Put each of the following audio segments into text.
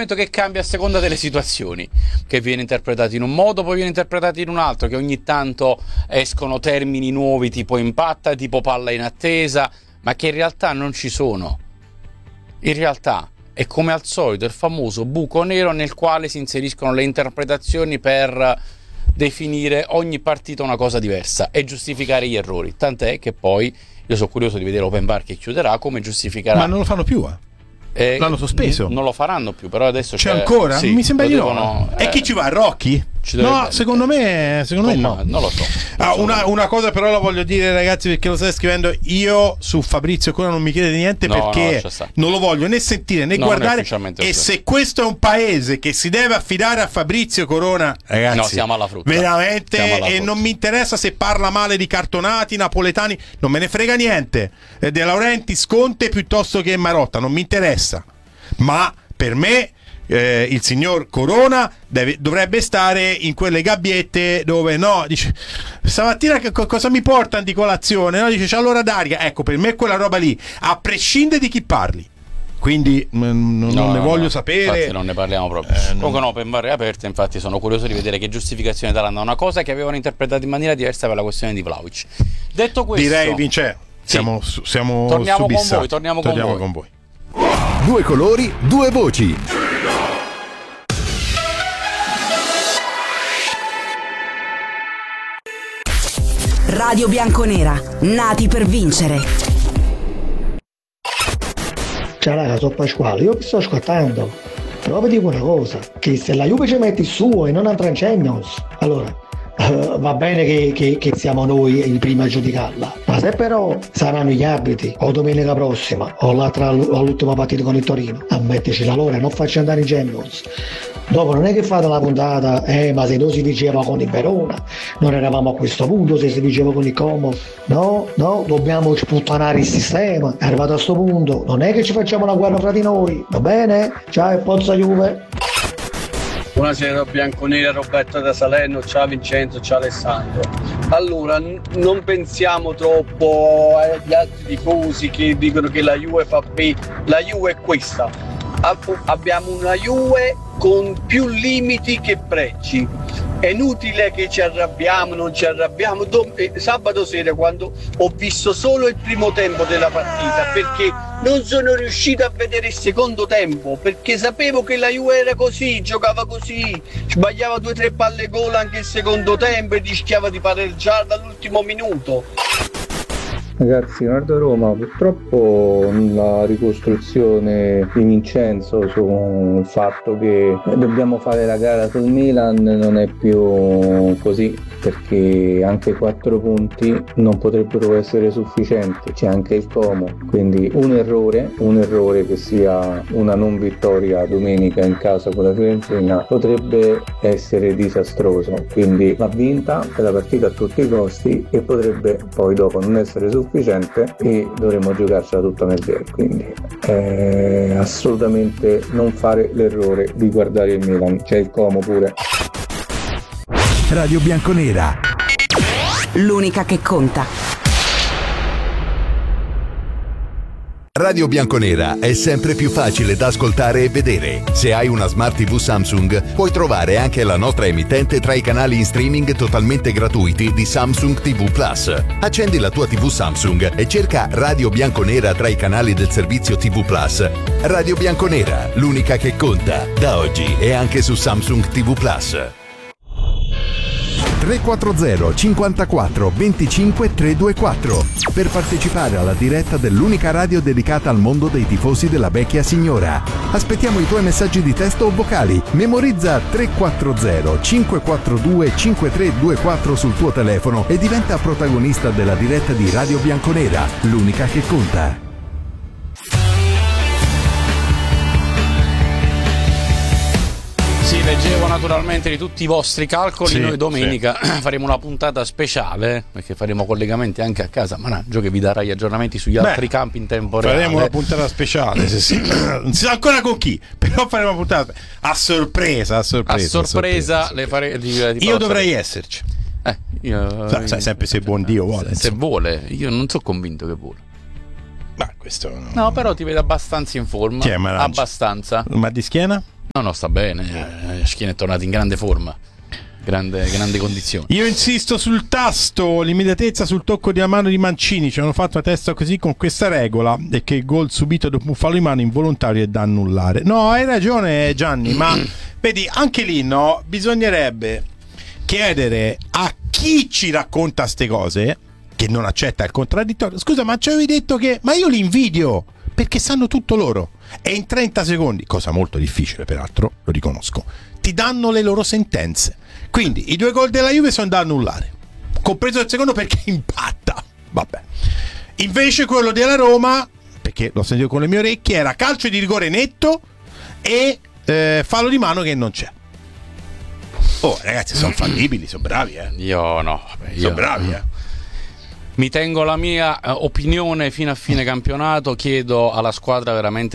atteggiamento che cambia a seconda delle situazioni, che viene interpretato in un modo, poi viene interpretato in un altro, che ogni tanto escono termini nuovi tipo impatta, tipo palla in attesa, ma che in realtà non ci sono. In realtà è come al solito il famoso buco nero nel quale si inseriscono le interpretazioni per definire ogni partita una cosa diversa e giustificare gli errori, tant'è che poi io sono curioso di vedere Open Bar che chiuderà, come giustificherà. Ma non lo fanno più, l'hanno sospeso. Non lo faranno più, però adesso c'è ancora? Sì, mi sembra di no. E chi ci va? Rocky? No, secondo me no. Non lo so. Una cosa però la voglio dire, ragazzi, perché lo stai scrivendo. Io su Fabrizio ancora non mi chiede niente, perché non lo voglio né sentire né guardare. E se questo è un paese che si deve affidare a Fabrizio Corona, ragazzi, no, siamo alla frutta. Veramente. E non mi interessa se parla male di cartonati, napoletani, non me ne frega niente. De Laurentiis, Conte piuttosto che Marotta, non mi interessa. Ma per me il signor Corona dovrebbe stare in quelle gabbiette dove dice stamattina cosa mi portano di colazione, dice c'è l'ora d'aria, ecco, per me quella roba lì, a prescindere di chi parli, quindi non ne voglio sapere. Infatti non ne parliamo proprio. Comunque Open Bar è aperta, infatti sono curioso di vedere che giustificazione daranno a una cosa che avevano interpretato in maniera diversa per la questione di Vlahovic. Detto questo, direi, Vince, siamo torniamo con voi. Due colori, due voci. Radio Bianconera, nati per vincere. Ciao raga, sono Pasquale, io vi sto ascoltando, però vi dico una cosa, che se la Juve ci mette il suo e non andrà in Champions, allora va bene che siamo noi i primi a giudicarla, ma se però saranno gli arbitri o domenica prossima o all'ultima partita con il Torino a metterci la loro e non farci andare in Champions, dopo non è che fate la puntata ma se noi si diceva con il Verona non eravamo a questo punto, se si diceva con il Como, no, dobbiamo sputtanare il sistema, è arrivato a questo punto, non è che ci facciamo la guerra fra di noi, va bene? Ciao e Pozza Juve. Buonasera Bianconera, Roberto da Salerno, ciao Vincenzo, ciao Alessandro. Allora, non pensiamo troppo agli altri tifosi che dicono che la Juve fa bene, la Juve è questa, abbiamo una Juve con più limiti che pregi, è inutile che ci arrabbiamo, non ci arrabbiamo. Sabato sera, quando ho visto solo il primo tempo della partita, perché non sono riuscito a vedere il secondo tempo, perché sapevo che la Juve era così, giocava così, sbagliava 2 o 3 palle gol anche il secondo tempo e rischiava di pareggiare dall'ultimo minuto. Ragazzi, guarda Roma, purtroppo la ricostruzione di Vincenzo sul fatto che dobbiamo fare la gara sul Milan non è più così, perché anche 4 punti non potrebbero essere sufficienti, c'è anche il Como, quindi un errore che sia una non vittoria domenica in casa con la Fiorentina potrebbe essere disastroso, quindi va vinta quella partita a tutti i costi e potrebbe poi dopo non essere sufficiente e dovremo giocarcela tutta nel vero, quindi assolutamente non fare l'errore di guardare il Milan, c'è il Como pure. Radio Bianconera, l'unica che conta. Radio Bianconera è sempre più facile da ascoltare e vedere. Se hai una Smart TV Samsung, puoi trovare anche la nostra emittente tra i canali in streaming totalmente gratuiti di Samsung TV Plus. Accendi la tua TV Samsung e cerca Radio Bianconera tra i canali del servizio TV Plus. Radio Bianconera, l'unica che conta. Da oggi è anche su Samsung TV Plus. 340 54 25 324 per partecipare alla diretta dell'unica radio dedicata al mondo dei tifosi della vecchia signora. Aspettiamo i tuoi messaggi di testo o vocali. Memorizza 340 542 5324 sul tuo telefono e diventa protagonista della diretta di Radio Bianconera, l'unica che conta. Leggevo naturalmente di tutti i vostri calcoli. Noi domenica faremo una puntata speciale, perché faremo collegamenti anche a casa. Managgio che vi darà gli aggiornamenti sugli altri campi in tempo reale. Faremo una puntata speciale, non si sa ancora con chi, però faremo una puntata a sorpresa. Io dovrei esserci. Sai sempre se buon Dio vuole. Se vuole, io non sono convinto che vuole. Ma questo no, però ti vedo abbastanza in forma. Chi è Managgio? Abbastanza. Ma di schiena? No, sta bene. Schiena è tornato in grande forma, grandi condizioni. Io insisto sul tasto, l'immediatezza sul tocco di mano di Mancini. Ci hanno fatto una testa così con questa regola, e che il gol subito dopo un fallo di mano involontario è da annullare. No, hai ragione Gianni, ma vedi, anche lì no, bisognerebbe chiedere a chi ci racconta ste cose, che non accetta il contraddittorio: scusa, ma ci avevi detto che... Ma io li invidio, perché sanno tutto loro, e in 30 secondi, cosa molto difficile peraltro, lo riconosco, ti danno le loro sentenze. Quindi i 2 gol della Juve sono da annullare, compreso il secondo perché impatta. Vabbè. Invece quello della Roma, perché l'ho sentito con le mie orecchie, era calcio di rigore netto e fallo di mano che non c'è. Oh ragazzi, sono fallibili, sono bravi, sono bravi, Mi tengo la mia opinione fino a fine campionato. Chiedo alla squadra veramente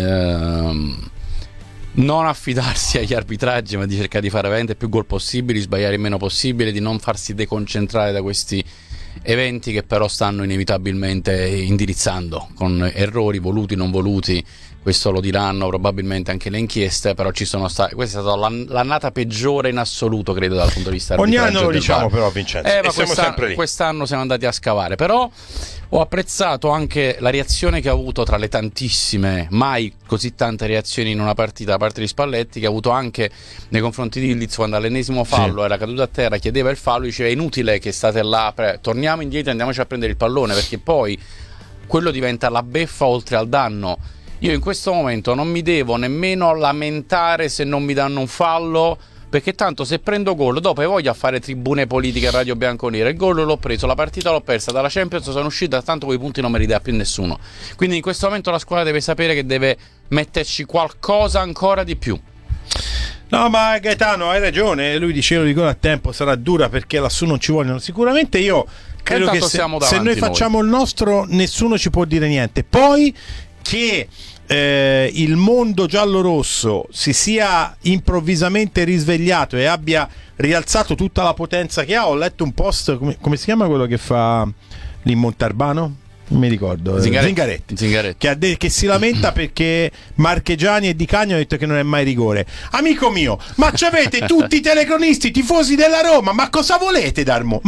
di non affidarsi agli arbitraggi, ma di cercare di fare veramente più gol possibili, sbagliare il meno possibile, di non farsi deconcentrare da questi eventi che però stanno inevitabilmente indirizzando con errori voluti, non voluti. Questo lo diranno probabilmente anche le inchieste, però ci sono stati. Questa è stata l'annata peggiore in assoluto, credo, dal punto di vista arbitraggio. Ogni anno lo diciamo, però, Vincenzo. Ma siamo sempre lì. Quest'anno siamo andati a scavare. Però ho apprezzato anche la reazione che ha avuto, tra le tantissime, mai così tante reazioni in una partita da parte di Spalletti, che ha avuto anche nei confronti di Ildiz, quando all'ennesimo fallo era caduto a terra, chiedeva il fallo, diceva: è inutile che state là, torniamo indietro e andiamoci a prendere il pallone, perché poi quello diventa la beffa oltre al danno. Io in questo momento non mi devo nemmeno lamentare se non mi danno un fallo, perché tanto se prendo gol dopo voglio a fare tribune politiche a Radio Bianconera. Il gol l'ho preso, la partita l'ho persa, dalla Champions sono uscita, tanto quei punti non me li dà più nessuno. Quindi in questo momento la squadra deve sapere che deve metterci qualcosa ancora di più. No, ma Gaetano, hai ragione, lui diceva, lo dico a tempo, sarà dura perché lassù non ci vogliono. Sicuramente io credo che se noi facciamo il nostro, nessuno ci può dire niente. Poi che il mondo giallo-rosso si sia improvvisamente risvegliato e abbia rialzato tutta la potenza che ha. Ho letto un post, come si chiama quello che fa lì in Montalbano? Non mi ricordo. Zingaretti. Che si lamenta perché Marchegiani e Di Cagno hanno detto che non è mai rigore. Amico mio, ma c'avete tutti i telecronisti tifosi della Roma, ma cosa volete dal mondo?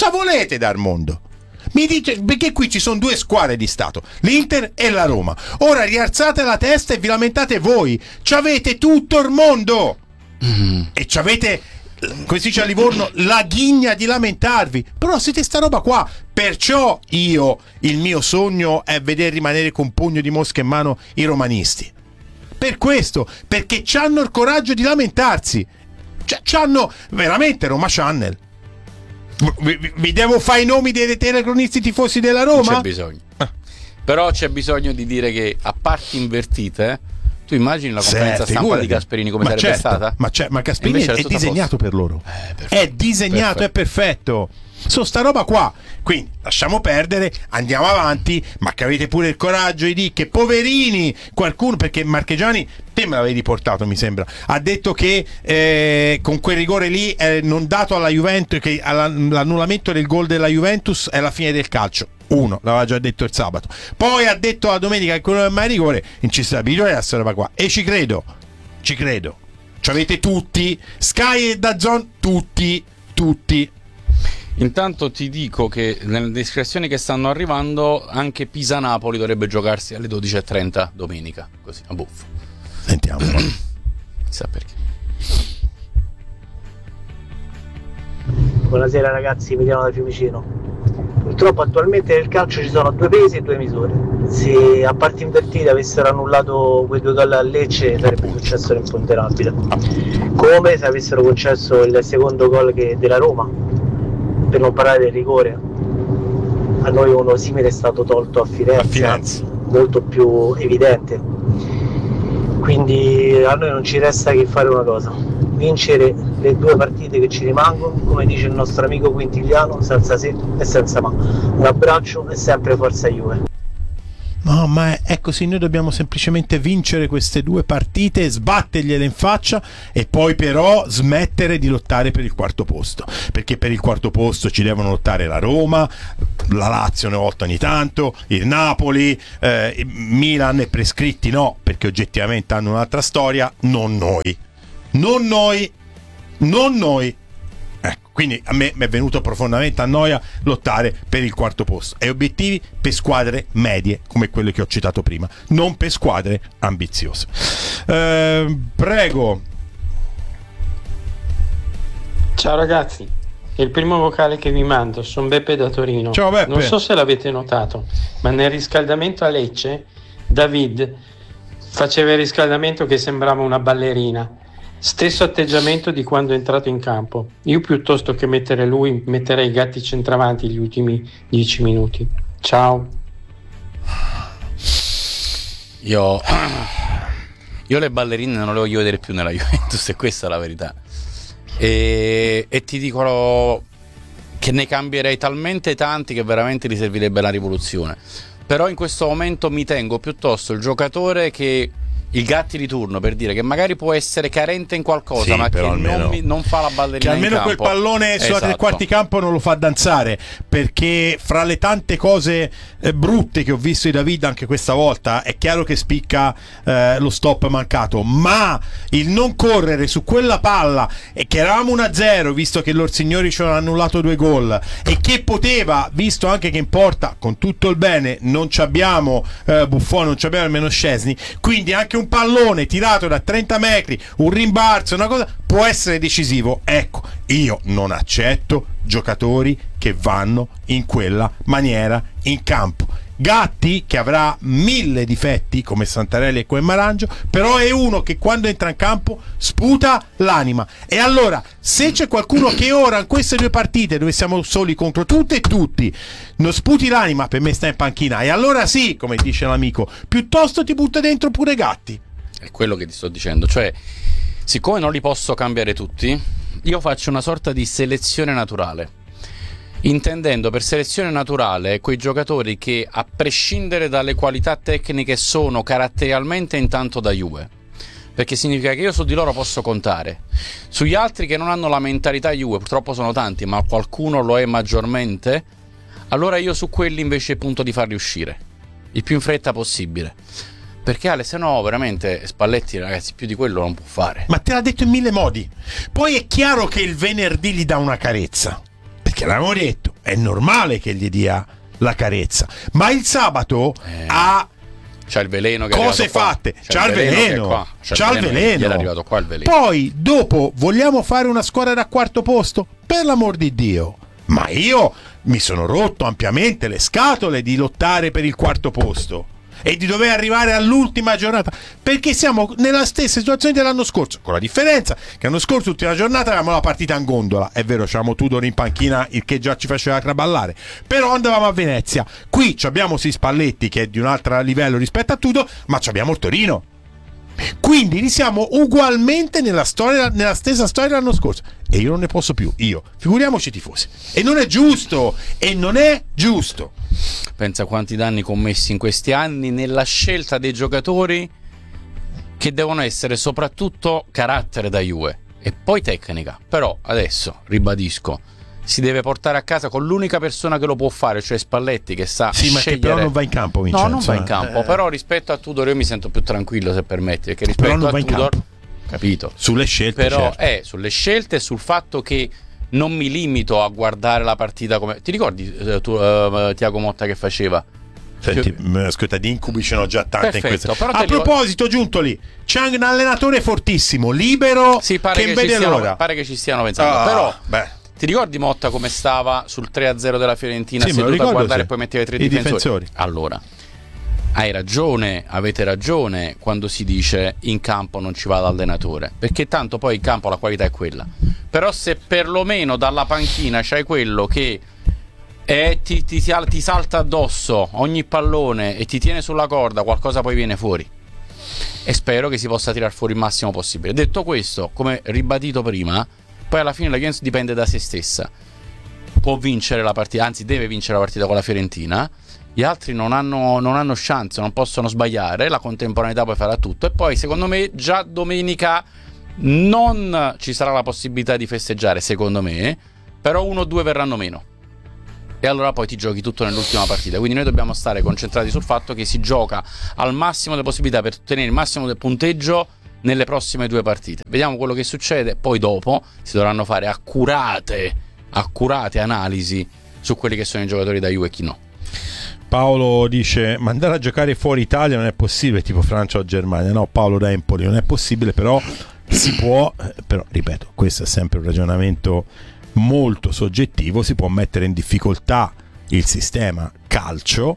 Mi dice, perché qui ci sono 2 squadre di Stato, l'Inter e la Roma. Ora rialzate la testa e vi lamentate voi. C'avete tutto il mondo e c'avete, come si dice a Livorno, la ghigna di lamentarvi. Però siete sta roba qua. Perciò il mio sogno è vedere rimanere con un pugno di mosche in mano i romanisti. Per questo, perché c'hanno il coraggio di lamentarsi. C'hanno veramente Roma Channel. Vi devo fare i nomi dei telecronisti tifosi della Roma? Non c'è bisogno. Però c'è bisogno di dire che a parti invertite, tu immagini la conferenza stampa di Gasperini come sarebbe stata? Ma Gasperini è disegnato per loro. È disegnato, è perfetto. Sta roba qua. Quindi lasciamo perdere, andiamo avanti, ma che avete pure il coraggio di dire che poverini, qualcuno, perché Marchegiani, te me l'avevi riportato mi sembra, ha detto che con quel rigore lì non dato alla Juventus, che l'annullamento del gol della Juventus è la fine del calcio. L'aveva già detto il sabato, poi ha detto la domenica che quello non è mai rigore. Non ci sta bisogno di questa roba qua, e ci credo. Ci avete tutti, Sky e DAZN, tutti. Intanto ti dico che nelle descrizioni che stanno arrivando anche Pisa-Napoli dovrebbe giocarsi alle 12:30 domenica, così a buffo. Sentiamo. Chissà perché. Buonasera ragazzi, mi chiamo da Fiumicino. Purtroppo attualmente nel calcio ci sono 2 pesi e 2 misure. Se a parti invertite avessero annullato quei 2 gol a Lecce sarebbe successo l'imponderabile. Come se avessero concesso il secondo gol della Roma, per non parlare del rigore. A noi uno simile è stato tolto a Firenze. Molto più evidente. Quindi a noi non ci resta che fare una cosa: vincere le 2 partite che ci rimangono, come dice il nostro amico Quintigliano, senza se e senza ma. Un abbraccio e sempre forza Juve. No, ma è così, noi dobbiamo semplicemente vincere queste 2 partite, sbattergliele in faccia e poi però smettere di lottare per il quarto posto, perché per il quarto posto ci devono lottare la Roma, la Lazio una volta ogni tanto, il Napoli, Milan e prescritti no, perché oggettivamente hanno un'altra storia, non noi. Ecco, quindi a me mi è venuto profondamente a noia lottare per il quarto posto e obiettivi per squadre medie come quelle che ho citato prima, non per squadre ambiziose. Prego. Ciao ragazzi, il primo vocale che vi mando, sono Beppe da Torino. Ciao Beppe. Non so se l'avete notato, ma nel riscaldamento a Lecce David faceva il riscaldamento che sembrava una ballerina. Stesso atteggiamento di quando è entrato in campo. Io piuttosto che mettere lui, metterei Gatti centravanti gli ultimi 10 minuti. Ciao. Io le ballerine non le voglio vedere più nella Juventus, e questa è la verità. E ti dicono che ne cambierei talmente tanti che veramente gli servirebbe la rivoluzione. Però in questo momento mi tengo piuttosto il giocatore che il Gatti di turno, per dire che magari può essere carente in qualcosa, sì, ma che non fa la ballerina, che almeno in campo. Quel pallone sulla tre quarti campo non lo fa danzare, perché fra le tante cose brutte che ho visto di David anche questa volta è chiaro che spicca lo stop mancato, ma il non correre su quella palla, e che eravamo 1-0 visto che l'Orsignori ci hanno annullato 2 gol, e che poteva, visto anche che in porta con tutto il bene non ci abbiamo Buffon, non ci abbiamo nemmeno Szczesny, quindi anche un pallone tirato da 30 metri, un rimbalzo, una cosa può essere decisivo. Ecco, io non accetto giocatori che vanno in quella maniera in campo. Gatti, che avrà 1000 difetti come Santarelli e come Marangio, però è uno che quando entra in campo sputa l'anima. E allora, se c'è qualcuno che ora in queste 2 partite dove siamo soli contro tutte e tutti non sputi l'anima, per me sta in panchina, e allora sì, come dice l'amico, piuttosto ti butta dentro pure Gatti. È quello che ti sto dicendo, cioè siccome non li posso cambiare tutti, io faccio una sorta di selezione naturale, intendendo per selezione naturale quei giocatori che, a prescindere dalle qualità tecniche, sono caratterialmente intanto da Juve, perché significa che io su di loro posso contare. Sugli altri che non hanno la mentalità Juve, purtroppo sono tanti, ma qualcuno lo è maggiormente, allora io su quelli invece punto di farli uscire il più in fretta possibile, perché Ale, se no veramente Spalletti, ragazzi, più di quello non può fare. Ma te l'ha detto in 1000 modi. Poi è chiaro che il venerdì gli dà una carezza, perché l'abbiamo detto, è normale che gli dia la carezza, ma il sabato ha c'ha il veleno che cose fatte, c'ha il veleno, c'ha il veleno. Gli è arrivato qua il veleno. Poi dopo vogliamo fare una squadra da quarto posto? Per l'amor di Dio, ma io mi sono rotto ampiamente le scatole di lottare per il quarto posto e di dover arrivare all'ultima giornata, perché siamo nella stessa situazione dell'anno scorso, con la differenza che l'anno scorso l'ultima giornata avevamo la partita in gondola, è vero, c'avevamo Tudor in panchina, il che già ci faceva traballare, però andavamo a Venezia. Qui abbiamo Spalletti, che è di un altro livello rispetto a Tudor, ma abbiamo il Torino, quindi siamo ugualmente nella stessa storia dell'anno scorso, e io non ne posso più, figuriamoci i tifosi, e non è giusto. Pensa quanti danni commessi in questi anni nella scelta dei giocatori, che devono essere soprattutto carattere da Juve e poi tecnica. Però adesso ribadisco, si deve portare a casa con l'unica persona che lo può fare, cioè Spalletti, che sa sì, scegliere. Ma che però non va in campo, Vincenzo. No, non va in campo, però rispetto a Tudor io mi sento più tranquillo, se permetti, perché rispetto a Tudor, capito, sulle scelte, però certo. Sulle scelte e sul fatto che non mi limito a guardare la partita come... Ti ricordi Tiago Motta che faceva? Senti, ascolta, di incubi ce n'ho già tante. Perfetto, in questa. a proposito, Giuntoli, c'è un allenatore fortissimo, libero, sì, pare che vede l'ora. Pare che ci stiano pensando, però ti ricordi Motta come stava sul 3-0 della Fiorentina, sì, seduto a guardare e poi metteva i 3 difensori? Allora, avete ragione quando si dice in campo non ci va l'allenatore, perché tanto poi in campo la qualità è quella. Però se perlomeno dalla panchina c'hai quello che ti salta addosso ogni pallone e ti tiene sulla corda, qualcosa poi viene fuori, e spero che si possa tirar fuori il massimo possibile. Detto questo, come ribadito prima, poi alla fine la Juventus dipende da se stessa, può vincere la partita, anzi deve vincere la partita con la Fiorentina, gli altri non hanno chance, non possono sbagliare, la contemporaneità poi farà tutto. E poi secondo me già domenica non ci sarà la possibilità di festeggiare, secondo me, però 1 o 2 verranno meno. E allora poi ti giochi tutto nell'ultima partita. Quindi noi dobbiamo stare concentrati sul fatto che si gioca al massimo delle possibilità per ottenere il massimo del punteggio nelle prossime 2 partite. Vediamo quello che succede. Poi dopo si dovranno fare accurate analisi su quelli che sono i giocatori da Juve e chi no. Paolo dice: ma andare a giocare fuori Italia non è possibile, tipo Francia o Germania. No, Paolo da Empoli, non è possibile, però si può. Però ripeto, questo è sempre un ragionamento molto soggettivo. Si può mettere in difficoltà il sistema calcio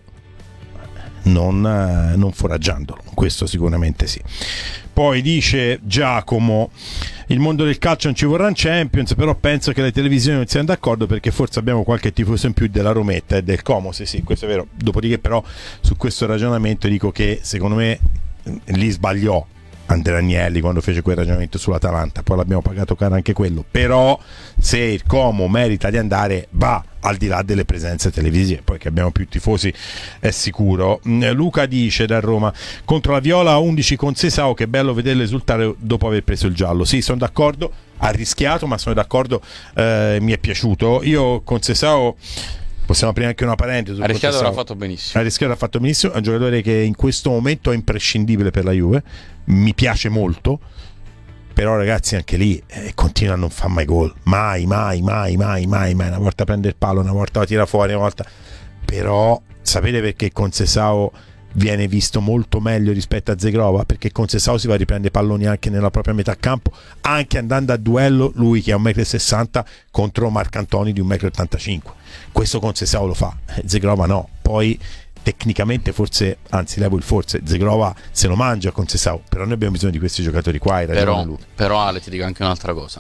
non foraggiandolo, questo sicuramente sì. Poi dice Giacomo: il mondo del calcio non ci vorrà un Champions, però penso che le televisioni non siano d'accordo, perché forse abbiamo qualche tifoso in più della Rometta e del Como. Sì, questo è vero. Dopodiché però su questo ragionamento dico che secondo me lì sbagliò Andrea Agnelli quando fece quel ragionamento sull'Atalanta, poi l'abbiamo pagato caro anche quello. Però se il Como merita di andare, va al di là delle presenze televisive, poi che abbiamo più tifosi è sicuro. Luca dice da Roma: contro la Viola 11 con Sesao, che bello vederlo esultare dopo aver preso il giallo. Sì, sono d'accordo, ha rischiato, ma sono d'accordo, mi è piaciuto. Io con Sesao possiamo aprire anche una parentesi. Ha rischiato, l'ha fatto benissimo. Ha rischiato, l'ha fatto benissimo. È un giocatore che in questo momento è imprescindibile per la Juve, mi piace molto. Però ragazzi, anche lì continua a non fare mai gol, mai. Una volta prende il palo, una volta la tira fuori, una volta. Però sapete perché con Sesao viene visto molto meglio rispetto a Zegrova? Perché con Sesao si va a riprendere palloni anche nella propria metà campo, anche andando a duello, lui che è 1,60 m contro Marcantoni di 1,85 m. Questo con Sesao lo fa, Zegrova no. Poi tecnicamente forse, anzi levo il forse, Zegrova se lo mangia con Sesao, però noi abbiamo bisogno di questi giocatori qua. Però Ale, ti dico anche un'altra cosa.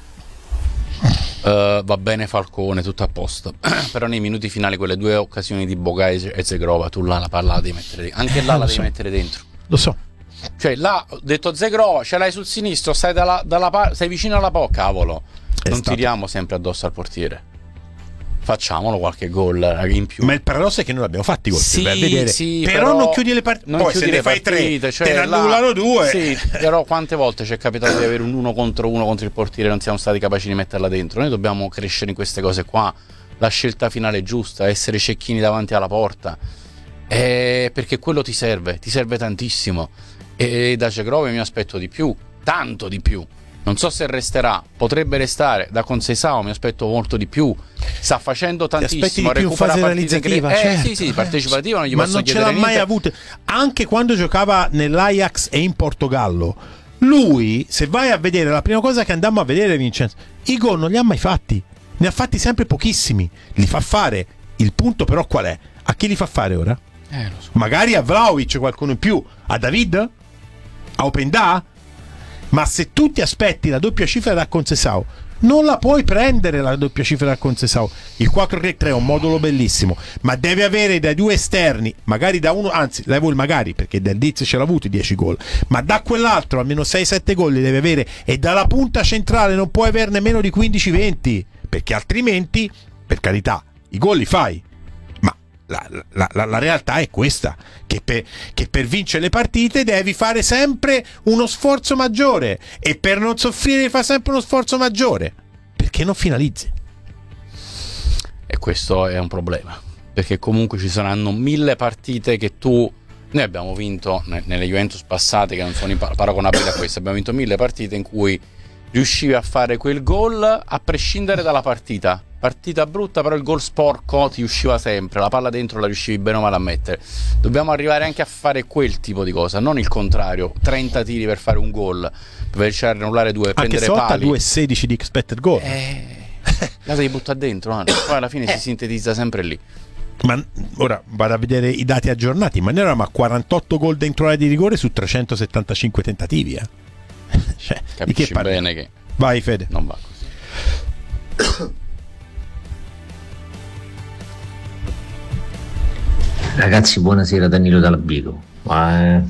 Va bene Falcone, tutto a posto, però nei minuti finali quelle 2 occasioni di Bogai e Zegrova, tu là la palla la devi mettere dentro. Anche là la devi mettere dentro, lo so. Cioè là ho detto Zegrova, ce l'hai sul sinistro, stai stai vicino alla cavolo, non tiriamo sempre addosso al portiere. Facciamolo qualche gol in più. Ma il paradosso è che noi abbiamo fatti gol, sì, per vedere. Sì, però non chiudi le partite. Poi se ne fai 3, cioè, te ne annullano 2. Sì, però quante volte ci è capitato di avere un 1 contro 1 contro il portiere e non siamo stati capaci di metterla dentro. Noi dobbiamo crescere in queste cose qua. La scelta finale è giusta, essere cecchini davanti alla porta, perché quello ti serve tantissimo. E da Zegrova mi aspetto di più, tanto di più. Non so se resterà, potrebbe restare. Da Conceição mi aspetto molto di più. Sta facendo tantissimo, recupera partite sì, partecipativa non gli posso chiedere niente. Ma non ce l'ha mai avuto. Anche quando giocava nell'Ajax e in Portogallo, lui, se vai a vedere, la prima cosa che andammo a vedere, Vincenzo, i gol non li ha mai fatti. Ne ha fatti sempre pochissimi. Li fa fare. Il punto però qual è? A chi li fa fare ora? Lo so. Magari a Vlahovic qualcuno in più. A David? A Openda? Ma se tu ti aspetti la doppia cifra da Conceição, non la puoi prendere la doppia cifra da Conceição. Il 4-3-3 è un modulo bellissimo, ma deve avere dai 2 esterni, magari da uno, anzi levo il magari perché del Diz ce l'ha avuti 10 gol, ma da quell'altro almeno 6-7 gol li deve avere, e dalla punta centrale non puoi averne meno di 15-20, perché altrimenti, per carità, i gol li fai. La realtà è questa, che per vincere le partite devi fare sempre uno sforzo maggiore, e per non soffrire fa sempre uno sforzo maggiore, perché non finalizzi. E questo è un problema, perché comunque ci saranno 1000 partite che noi abbiamo vinto nelle Juventus passate, che non sono paragonabili a queste. Abbiamo vinto 1000 partite in cui riuscivi a fare quel gol a prescindere dalla partita brutta, però il gol sporco ti usciva sempre, la palla dentro la riuscivi bene o male a mettere. Dobbiamo arrivare anche a fare quel tipo di cosa, non il contrario, 30 tiri per fare un gol, per riuscire a annullare 2 e prendere pali. Anche 2,16 di expected goal, la devi buttare dentro, poi alla fine si sintetizza sempre lì. Ma ora vado a vedere i dati aggiornati, ma noi eravamo a 48 gol dentro l'area di rigore su 375 tentativi, cioè, capisci bene che vai Fede, non va così. Ragazzi, buonasera, Danilo Dall'Abico. Come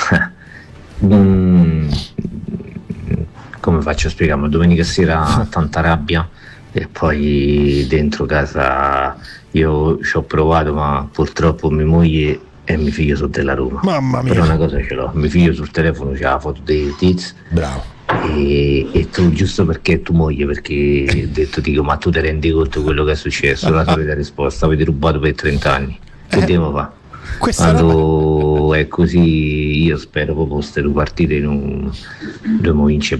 faccio a spiegarlo? Domenica sera tanta rabbia e poi dentro casa Io ci ho provato, ma purtroppo mia moglie e mio figlio sono della Roma. Mamma mia. Però una cosa ce l'ho, mio figlio sul telefono c'ha la foto dei tiz. Bravo. E tu, giusto perché è tua moglie, perché ho detto, dico, ma tu ti rendi conto di quello che è successo? La solita risposta: avete rubato per 30 anni, che devo fare? Quando è così, io spero proprio queste due partite dobbiamo vince,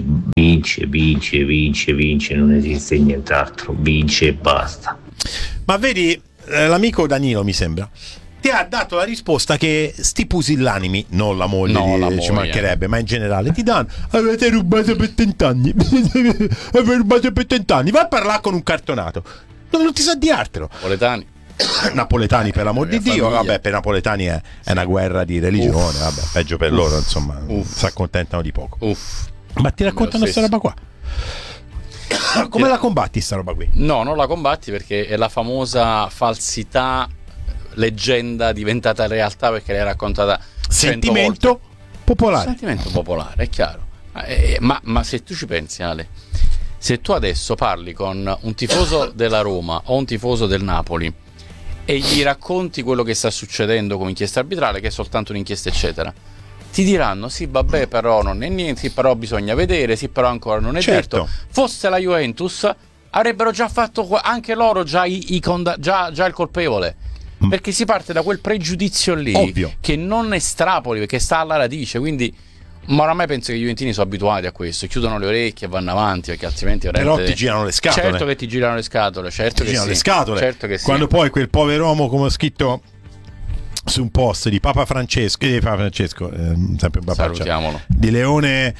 non esiste nient'altro, vince e basta. Ma vedi, l'amico Danilo mi sembra ti ha dato la risposta che sti pusillanimi, non la moglie, ci mancherebbe, ma in generale ti danno: avete rubato per 30 anni, avete rubato per 30 anni, vai a parlare con un cartonato, non ti sa di altro. Napoletani, per l'amor di Dio, vabbè, per i napoletani è una guerra di religione, vabbè, peggio per loro, insomma, si accontentano di poco. Ma ti raccontano questa roba qua? Come la combatti sta roba qui? No, non la combatti perché è la famosa falsità, leggenda diventata realtà perché l'hai raccontata sentimento popolare. Sentimento popolare, è chiaro. Ma se tu ci pensi, Ale, se tu adesso parli con un tifoso della Roma o un tifoso del Napoli e gli racconti quello che sta succedendo come inchiesta arbitrale, che è soltanto un'inchiesta eccetera, ti diranno: sì, vabbè, però non è niente, sì, però bisogna vedere, sì, però ancora non è detto. Fosse la Juventus avrebbero già fatto anche loro già il colpevole, perché si parte da quel pregiudizio lì. Ovvio. Che non estrapoli, perché sta alla radice. Quindi, ma oramai penso che i juventini sono abituati a questo, chiudono le orecchie e vanno avanti, perché altrimenti veramente... Però ti girano le scatole. Certo che ti girano le scatole, certo che sì. Le scatole. Certo che sì. Quando poi quel povero uomo, come ho scritto su un post di Papa Francesco, sempre un salutiamolo, di Leone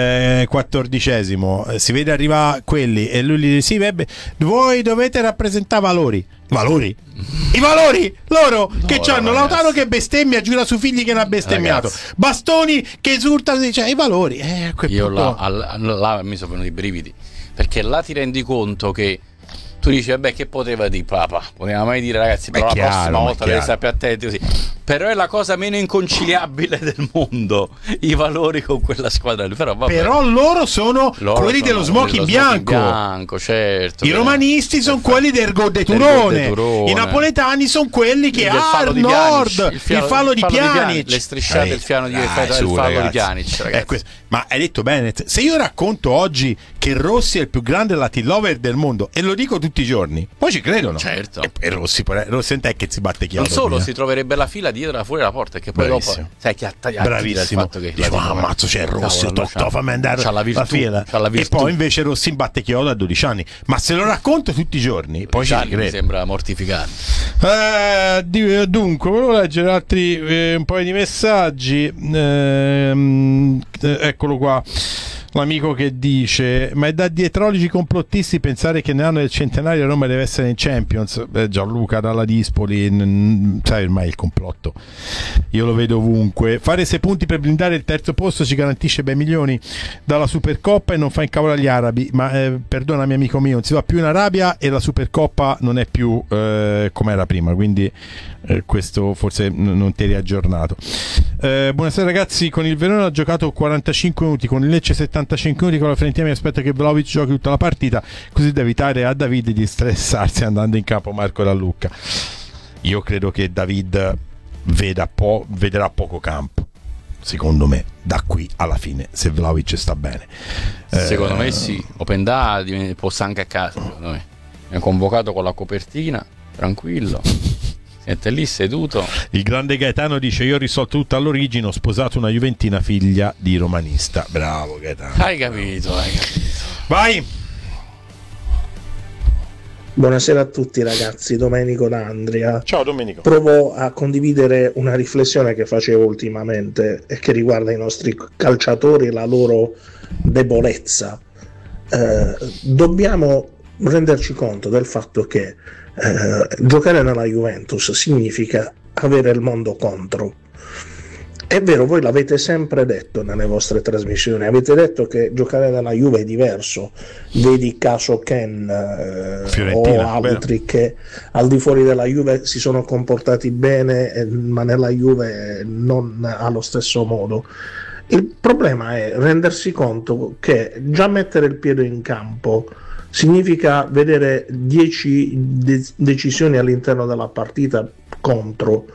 XIV, si vede arrivare quelli e lui gli dice: sì, voi dovete rappresentare valori. I valori loro che c'hanno Lautaro che bestemmia, giura su figli che l'ha bestemmiato, Bastoni che esulta, dice i valori. Io là mi sono venuti i brividi, perché là ti rendi conto che tu dici: vabbè, che poteva dire Papa? Poteva mai dire: ragazzi, però la prossima volta deve stare più attenti, così. Però è la cosa meno inconciliabile del mondo, i valori con quella squadra lì. Però loro sono quelli dello smoking bianco, certo. I romanisti sono quelli del gol de Turone. I napoletani sono quelli che hanno il nord, il fallo di Pjanic, le strisciate, il fallo di Pjanic, ragazzi. Ma hai detto bene, se io racconto oggi che Rossi è il più grande Latin lover del mondo e lo dico tutti i giorni, poi ci credono. Certo. E Rossi non è che si batte chiaro. Non solo, si troverebbe la fila dietro fuori la porta, che poi dopo sai che bravissimo, il fatto che dice: ammazzo, c'è Rossi, fammi andare la fila. E poi invece Rossi batte chiodo a 12 anni. Ma se lo racconto tutti i giorni, poi ci credo. Mi sembra mortificante. Dunque, volevo leggere altri un paio di messaggi. Eccolo qua. L'amico che dice: ma è da dietrologi complottisti pensare che nell'anno del centenario Roma deve essere in Champions. Gianluca dalla Dispoli, sai ormai il complotto io lo vedo ovunque. Fare 6 punti per blindare il terzo posto ci garantisce bei milioni dalla Supercoppa e non fa incavolare gli arabi. Ma perdonami amico mio, non si va più in Arabia e la Supercoppa non è più come era prima, quindi questo forse non ti eri aggiornato. Buonasera ragazzi, con il Verona ha giocato 45 minuti, con il Lecce 75 minuti, con la Fiorentina mi aspetto che Vlahovic giochi tutta la partita, così da evitare a David di stressarsi andando in campo Marco Dall'Ucca. Io credo che David vedrà poco campo, secondo me, da qui alla fine, se Vlahovic sta bene. Secondo me sì, Openda può stare anche a casa, secondo me. Mi ha convocato con la copertina, tranquillo. Siete lì seduto. Il grande Gaetano dice: io ho risolto tutto all'origine, ho sposato una juventina figlia di romanista. Bravo Gaetano. Hai capito. Vai. Buonasera a tutti ragazzi, Domenico da Andria. Ciao Domenico. Provo a condividere una riflessione che facevo ultimamente e che riguarda i nostri calciatori e la loro debolezza. Dobbiamo renderci conto del fatto che giocare nella Juventus significa avere il mondo contro. È vero, voi l'avete sempre detto nelle vostre trasmissioni, avete detto che giocare nella Juve è diverso, vedi caso Ken o altri vero, che al di fuori della Juve si sono comportati bene, ma nella Juve non allo stesso modo. Il problema è rendersi conto che già mettere il piede in campo significa vedere 10 decisioni all'interno della partita contro,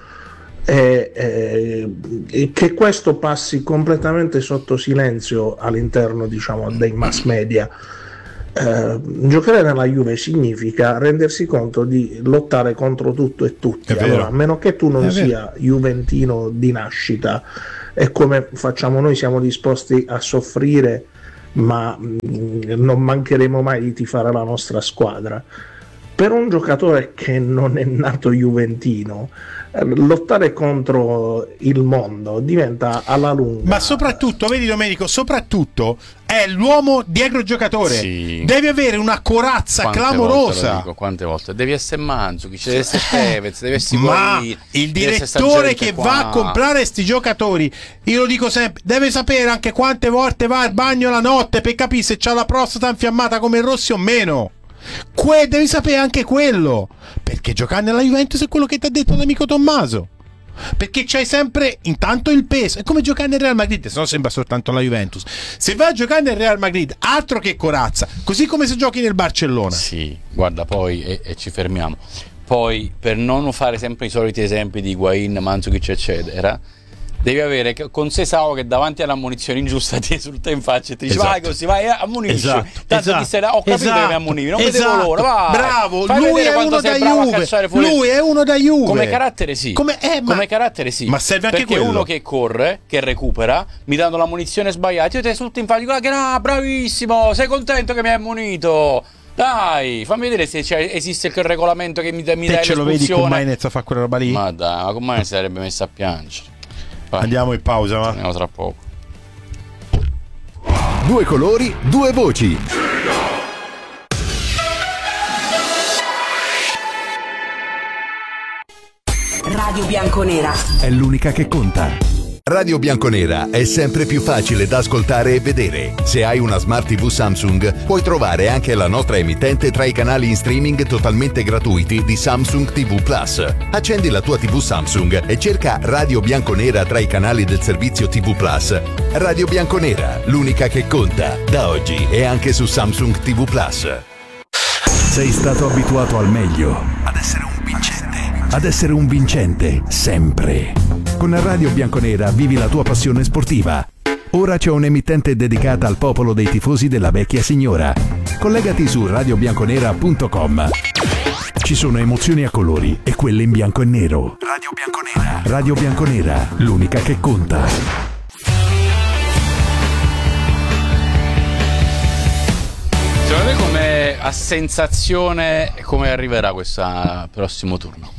che questo passi completamente sotto silenzio all'interno, diciamo, dei mass media. Giocare nella Juve significa rendersi conto di lottare contro tutto e tutti. Allora, a meno che tu non sia juventino di nascita, e come facciamo noi siamo disposti a soffrire, ma non mancheremo mai di tifare la nostra squadra. Per un giocatore che non è nato juventino, lottare contro il mondo diventa alla lunga. Ma soprattutto, vedi Domenico, soprattutto è l'uomo dietro il giocatore. Sì. Devi avere una corazza clamorosa. Quante volte? Devi essere Mandzukic, devi essere Tevez, devi essere ma il direttore che va a comprare sti giocatori, io lo dico sempre, deve sapere anche quante volte va al bagno la notte per capire se c'ha la prostata infiammata come il Rossi o meno. Devi sapere anche quello, perché giocare nella Juventus è quello che ti ha detto l'amico Tommaso, perché c'hai sempre intanto il peso. È come giocare nel Real Madrid, se no sembra soltanto la Juventus. Se vai a giocare nel Real Madrid, altro che corazza, così come se giochi nel Barcellona. Sì, guarda, poi e ci fermiamo. Poi, per non fare sempre i soliti esempi di Higuain, Mandzukic eccetera, devi avere con sé Sao che davanti all'ammonizione ingiusta ti esulta in faccia e ti dice vai così, vai, ammonisci. Tanto ti sei, ho capito che mi ammonivi, non vedevo l'ora, vai. Bravo, lui è uno da Juve. Lui è uno da Juve. Come carattere sì. Come carattere sì. Ma serve anche perché quello. Uno che corre, che recupera, mi danno l'ammonizione sbagliata, io ti esulto in faccia, che bravissimo, sei contento che mi hai ammonito. Dai, fammi vedere se esiste il regolamento che mi dà l'espulsione. Ce lo vedi con Mainez a fare quella roba lì? Ma dai, ma con Mainez si sarebbe messa a piangere. Vai. Andiamo in pausa, va? Andiamo tra poco. 2 colori, 2 voci. Radio Bianconera è l'unica che conta. Radio Bianconera è sempre più facile da ascoltare e vedere. Se hai una Smart TV Samsung, puoi trovare anche la nostra emittente tra i canali in streaming totalmente gratuiti di Samsung TV Plus. Accendi la tua TV Samsung e cerca Radio Bianconera tra i canali del servizio TV Plus. Radio Bianconera, l'unica che conta. Da oggi è anche su Samsung TV Plus. Sei stato abituato al meglio, ad essere un vincente, sempre. Con Radio Bianconera vivi la tua passione sportiva. Ora c'è un'emittente dedicata al popolo dei tifosi della vecchia signora. Collegati su radiobianconera.com. Ci sono emozioni a colori e quelle in bianco e nero. Radio Bianconera, l'unica che conta. Secondo te come a sensazione come arriverà questo prossimo turno?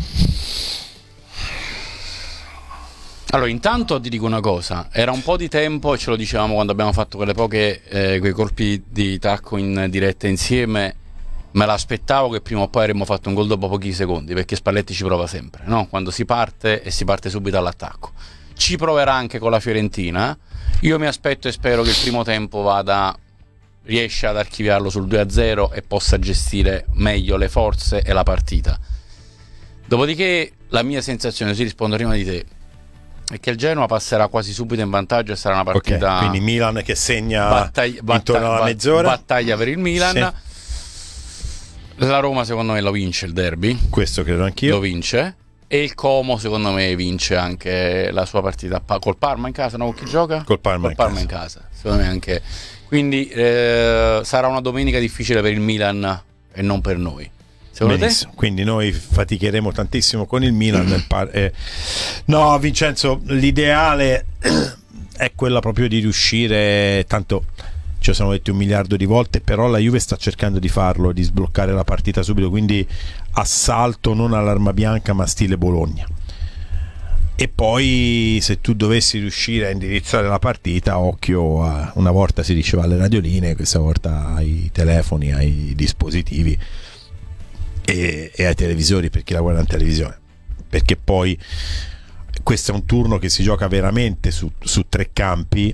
Allora, intanto ti dico una cosa, era un po' di tempo, e ce lo dicevamo quando abbiamo fatto quei colpi di tacco in diretta insieme, me l'aspettavo che prima o poi avremmo fatto un gol dopo pochi secondi, perché Spalletti ci prova sempre, no? Quando si parte e si parte subito all'attacco. Ci proverà anche con la Fiorentina. Io mi aspetto e spero che il primo tempo riesca ad archiviarlo sul 2-0 e possa gestire meglio le forze e la partita. Dopodiché la mia sensazione, si rispondo prima di te, è che il Genoa passerà quasi subito in vantaggio e sarà una partita. Okay, quindi Milan che segna intorno alla mezz'ora. Battaglia per il Milan. Sì. La Roma secondo me lo vince il derby. Questo credo anch'io. Lo vince. E il Como secondo me vince anche la sua partita col Parma in casa, no? Con chi gioca? Col Parma in casa. Secondo me anche. Quindi sarà una domenica difficile per il Milan e non per noi. Benissimo. Quindi noi faticheremo tantissimo con il Milan. No, Vincenzo, l'ideale è quella proprio di riuscire, tanto ci lo siamo detti 1 miliardo di volte, però la Juve sta cercando di farlo, di sbloccare la partita subito, quindi assalto non all'arma bianca ma stile Bologna. E poi se tu dovessi riuscire a indirizzare la partita, occhio una volta si diceva alle radioline, questa volta ai telefoni, ai dispositivi e ai televisori, per chi la guarda in televisione, perché poi questo è un turno che si gioca veramente su 3 campi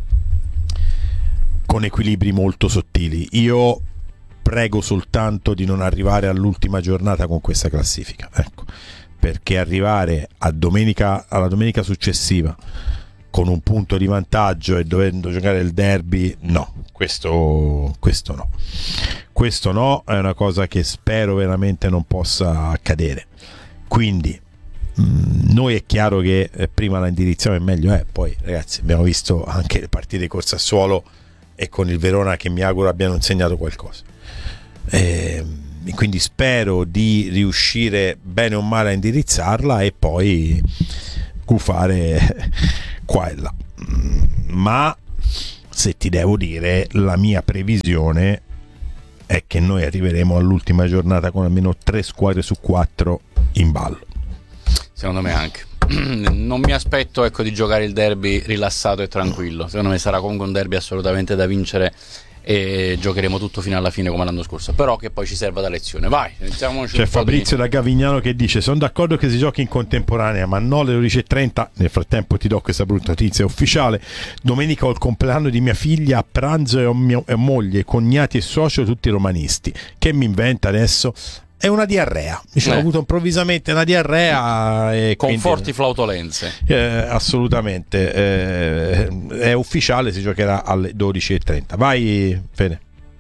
con equilibri molto sottili. Io prego soltanto di non arrivare all'ultima giornata con questa classifica, ecco, perché arrivare alla domenica successiva con un punto di vantaggio e dovendo giocare il derby, no, questo no, è una cosa che spero veramente non possa accadere. Quindi noi è chiaro che prima la indirizziamo e meglio è. Poi ragazzi, abbiamo visto anche le partite con Sassuolo e con il Verona, che mi auguro abbiano insegnato qualcosa, e quindi spero di riuscire bene o male a indirizzarla e poi gufare qua e là. Ma se ti devo dire, la mia previsione è che noi arriveremo all'ultima giornata con almeno 3 squadre su 4 in ballo. Secondo me anche. Non mi aspetto, ecco, di giocare il derby rilassato e tranquillo. Secondo me sarà comunque un derby assolutamente da vincere e giocheremo tutto fino alla fine come l'anno scorso, però che poi ci serva da lezione. Vai, iniziamoci. C'è Fabrizio da Gavignano che dice: sono d'accordo che si giochi in contemporanea, ma no alle 12:30. Nel frattempo ti do questa brutta notizia ufficiale: domenica ho il compleanno di mia figlia, a pranzo e ho mia moglie, cognati e socio tutti romanisti. Che mi inventa adesso? È una diarrea. Ho avuto improvvisamente una diarrea e con quindi, forti flautolenze. Assolutamente. È ufficiale, si giocherà alle 12:30. Vai Fede.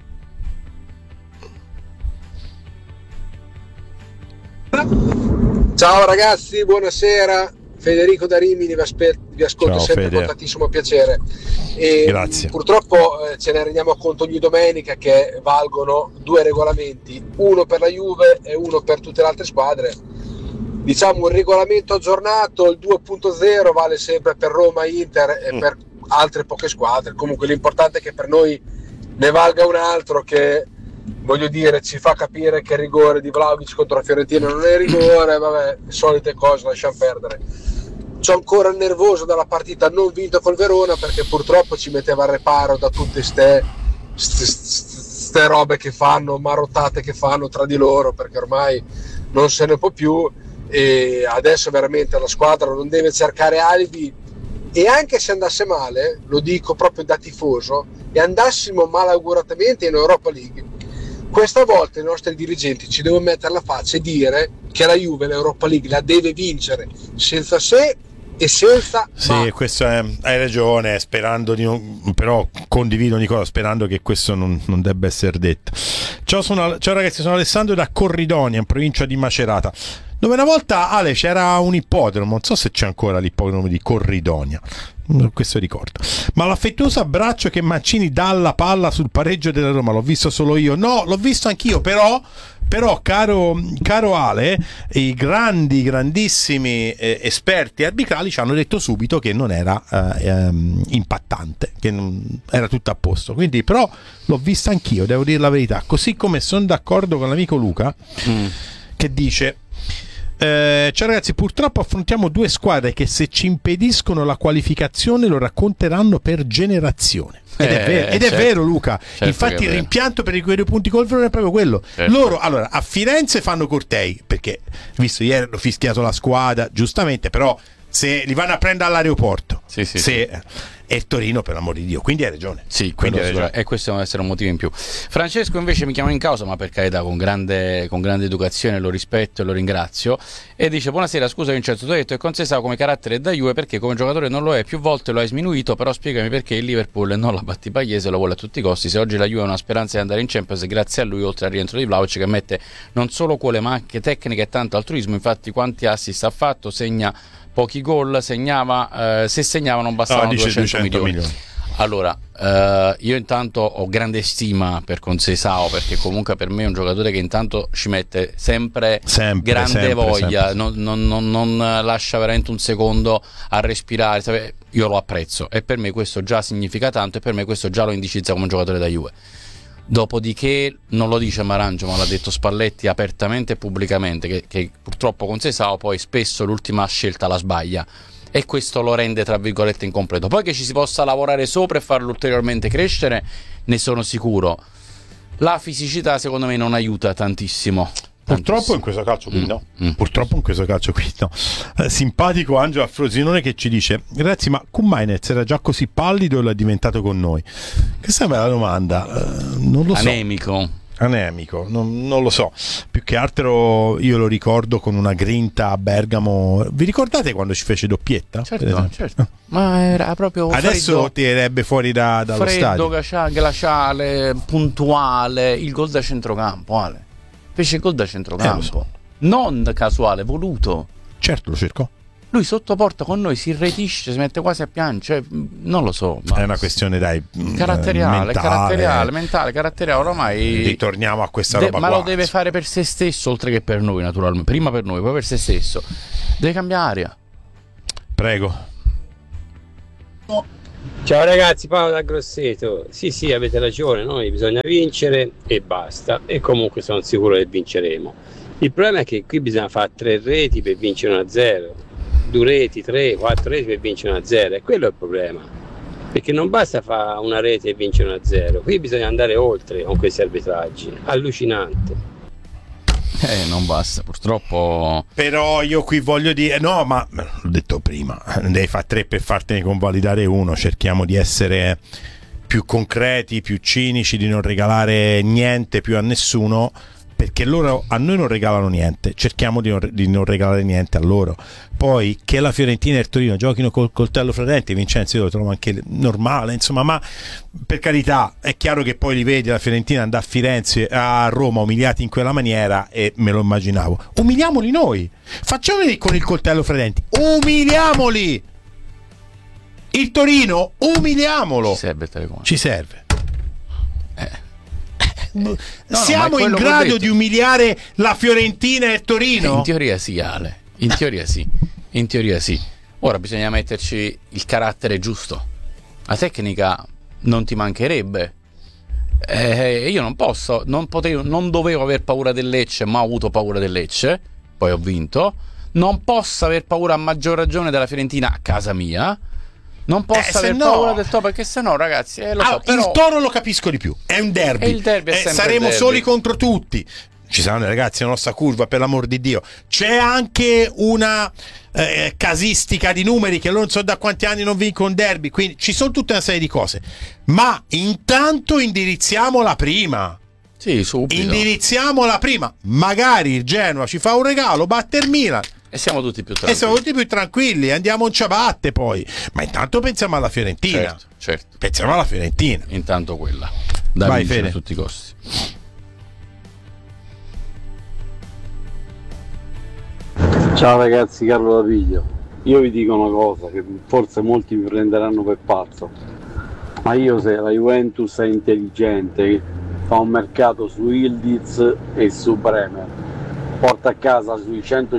Ciao ragazzi, buonasera. Federico da Rimini vi ascolto. Ciao, sempre Fede. Con tantissimo piacere. E grazie. Purtroppo ce ne rendiamo conto ogni domenica che valgono 2 regolamenti, uno per la Juve e uno per tutte le altre squadre. Diciamo un regolamento aggiornato, il 2.0 vale sempre per Roma, Inter e per altre poche squadre. Comunque l'importante è che per noi ne valga un altro, che voglio dire ci fa capire che il rigore di Vlahovic contro la Fiorentina non è rigore. Vabbè, solite cose, lasciamo perdere. C'ho ancora il nervoso dalla partita non vinta col Verona, perché purtroppo ci metteva al reparo da tutte ste robe che fanno, marottate che fanno tra di loro, perché ormai non se ne può più e adesso veramente la squadra non deve cercare alibi. E anche se andasse male, lo dico proprio da tifoso, e andassimo malauguratamente in Europa League, questa volta i nostri dirigenti ci devono mettere la faccia e dire che la Juve l'Europa League la deve vincere senza se e senza sì, questo hai ragione, sperando di non, però condivido Nicola, sperando che questo non debba essere detto. Ciao ragazzi, sono Alessandro da Corridonia, in provincia di Macerata, dove una volta, Ale, c'era un ippodromo, non so se c'è ancora l'ippodromo di Corridonia, questo ricordo, ma l'affettuoso abbraccio che Mancini dà alla palla sul pareggio della Roma l'ho visto solo io? No, l'ho visto anch'io, però caro Ale, i grandissimi esperti arbitrali ci hanno detto subito che non era impattante, che non era tutto a posto, quindi però l'ho vista anch'io, devo dire la verità, così come sono d'accordo con l'amico Luca che dice: ciao ragazzi, purtroppo affrontiamo 2 squadre che se ci impediscono la qualificazione lo racconteranno per generazione. Ed è vero Luca, certo, infatti il rimpianto per quei 2 punti col Verona è proprio quello, certo. Loro allora a Firenze fanno cortei, perché visto ieri hanno fischiato la squadra giustamente, però se li vanno a prendere all'aeroporto sì. E Torino, per l'amor di Dio, quindi hai ragione. Sì, quindi hai ragione. E questo deve essere un motivo in più. Francesco invece mi chiama in causa, ma per carità, con grande educazione, lo rispetto e lo ringrazio, e dice: buonasera, scusa Vincenzo, tu hai detto che Conceição come carattere da Juve perché come giocatore non lo è, più volte lo hai sminuito, però spiegami perché il Liverpool non la Battipagliese lo vuole a tutti i costi. Se oggi la Juve ha una speranza di andare in Champions, grazie a lui, oltre al rientro di Vlahovic che mette non solo cuore ma anche tecnica e tanto altruismo. Infatti quanti assist ha fatto, segna pochi gol, segnava, se segnava non bastavano 200 milioni. Allora, io intanto ho grande stima per Conceição, perché comunque per me è un giocatore che intanto ci mette sempre grande voglia, non lascia veramente un secondo a respirare, io lo apprezzo e per me questo già significa tanto, e per me questo già lo indicizza come un giocatore da Juve. Dopodiché non lo dice Marangio, ma l'ha detto Spalletti apertamente e pubblicamente che purtroppo Conceição poi spesso l'ultima scelta la sbaglia, e questo lo rende tra virgolette incompleto. Poi che ci si possa lavorare sopra e farlo ulteriormente crescere, ne sono sicuro. La fisicità secondo me non aiuta tantissimo. Purtroppo in questo calcio qui no. Purtroppo in questo calcio qui no. Simpatico Angelo Frosinone che ci dice: ragazzi, ma Koumajnec era già così pallido o l'è diventato con noi? Questa è una bella domanda. Non lo so. anemico, non lo so, più che altro io lo ricordo con una grinta a Bergamo. Vi ricordate quando ci fece doppietta? Certo. Ma era proprio adesso freddo, tirerebbe fuori dallo freddo, stadio, glaciale, puntuale, il gol da centrocampo, Ale. Fece il gol da centrocampo, non casuale, voluto. Certo, lo cercò. Lui sotto porta con noi si irretisce, si mette quasi a piangere, non lo so. È una questione, dai, caratteriale, mentale, ormai. Ritorniamo a questa roba ma qua. lo deve fare per se stesso, oltre che per noi, naturalmente. Prima per noi, poi per se stesso. Deve cambiare aria. Prego. Ciao ragazzi, Paolo da Grosseto. Sì, avete ragione, noi bisogna vincere e basta. E comunque sono sicuro che vinceremo. Il problema è che qui bisogna fare 3 reti per vincere 1-0. 2 reti, 3, 4 reti per vincere 1-0, e quello è il problema, perché non basta fare una rete e vincere 1-0, qui bisogna andare oltre con questi arbitraggi, allucinante. Non basta, purtroppo. Però io qui voglio dire, no, ma l'ho detto prima, devi fare 3 per fartene convalidare 1, cerchiamo di essere più concreti, più cinici, di non regalare niente più a nessuno, perché loro a noi non regalano niente, cerchiamo di non regalare niente a loro. Poi che la Fiorentina e il Torino giochino col coltello fra i denti, Vincenzo, io lo trovo anche normale, insomma, ma per carità è chiaro che poi li vedi la Fiorentina andare a Firenze, a Roma umiliati in quella maniera, e me lo immaginavo. Umiliamoli noi, facciamoli con il coltello fra i denti, umiliamoli. Il Torino, umiliamolo. Ci serve. Siamo in grado di umiliare la Fiorentina e il Torino? In teoria sì, Ale. In teoria sì. Ora bisogna metterci il carattere giusto. La tecnica non ti mancherebbe. Io non dovevo aver paura del Lecce, ma ho avuto paura del Lecce. Poi ho vinto. Non posso aver paura, a maggior ragione, della Fiorentina a casa mia. Non posso aver paura del Toro, perché sennò, ragazzi, lo so, però... il Toro lo capisco di più. È un derby. E il derby è sempre saremo il derby. Soli contro tutti. Ci saranno, ragazzi, la nostra curva, per l'amor di Dio. C'è anche una casistica di numeri, che loro non so da quanti anni non vincono un derby, quindi ci sono tutta una serie di cose. Ma intanto indirizziamola prima. Sì, subito. Indirizziamola prima. Magari il Genoa ci fa un regalo, batte il Milan. E siamo tutti più tranquilli. Andiamo in ciabatte poi. Ma intanto pensiamo alla Fiorentina. Certo. Pensiamo alla Fiorentina. Intanto quella. Da Vai, vincere Fede. a tutti i costi. Ciao ragazzi, Carlo da Piglio. Io vi dico una cosa che forse molti mi prenderanno per pazzo, ma io, se la Juventus è intelligente, fa un mercato su Yildiz e su Bremer, porta a casa sui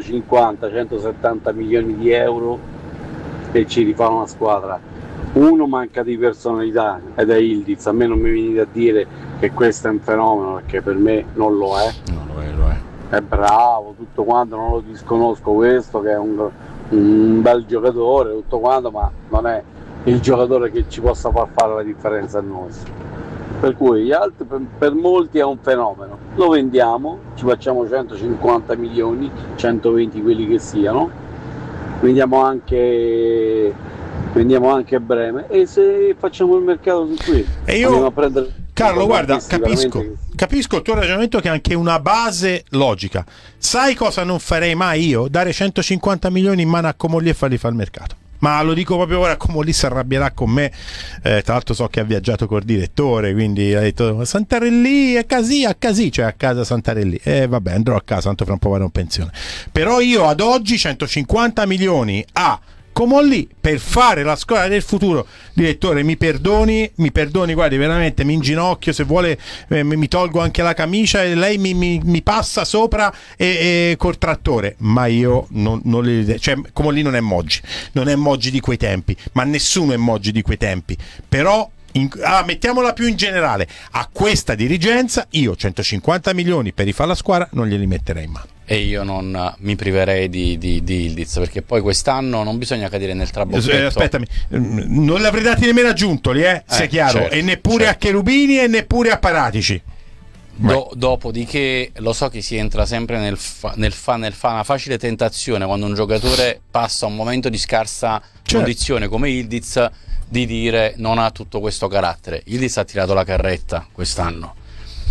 150-170 milioni di euro e ci rifà una squadra. Uno manca di personalità ed è Yildiz. A me non mi venite a dire che questo è un fenomeno, perché per me non lo è. Lo è. È bravo, tutto quanto, non lo disconosco questo, che è un bel giocatore, tutto quanto, ma non è il giocatore che ci possa far fare la differenza a noi. Per cui gli altri, per molti è un fenomeno. Lo vendiamo, ci facciamo 150 milioni, 120 quelli che siano, vendiamo anche Bremer, e se facciamo il mercato su qui e io, andiamo a prendere... Carlo, guarda, capisco il tuo ragionamento, che è anche una base logica. Sai cosa non farei mai io? Dare 150 milioni in mano a Comolli e fargli fare il mercato. Ma lo dico proprio ora, Comolli si arrabbierà con me. Tra l'altro so che ha viaggiato col direttore, quindi ha detto Santarelli a Casì, cioè a casa Santarelli. Vabbè, andrò a casa, tanto fra un po' vado in pensione. Però io ad oggi 150 milioni a Comolli per fare la squadra del futuro. Direttore, mi perdoni, guardi, veramente mi inginocchio, se vuole mi tolgo anche la camicia e lei mi passa sopra e col trattore. Ma io non le, cioè, Comolli non è Moggi di quei tempi, ma nessuno è Moggi di quei tempi. Però mettiamola più in generale, a questa dirigenza io 150 milioni per rifare la squadra non glieli metterei in mano. E io non mi priverei di Yildiz, perché poi quest'anno non bisogna cadere nel trabocchetto. Aspettami, non li avrei dati nemmeno a Giuntoli, sia chiaro, certo, e neppure a Cherubini e neppure a Paratici. Dopodiché lo so che si entra sempre nel una facile tentazione, quando un giocatore passa un momento di scarsa condizione come Yildiz, di dire non ha tutto questo carattere. Yildiz ha tirato la carretta quest'anno,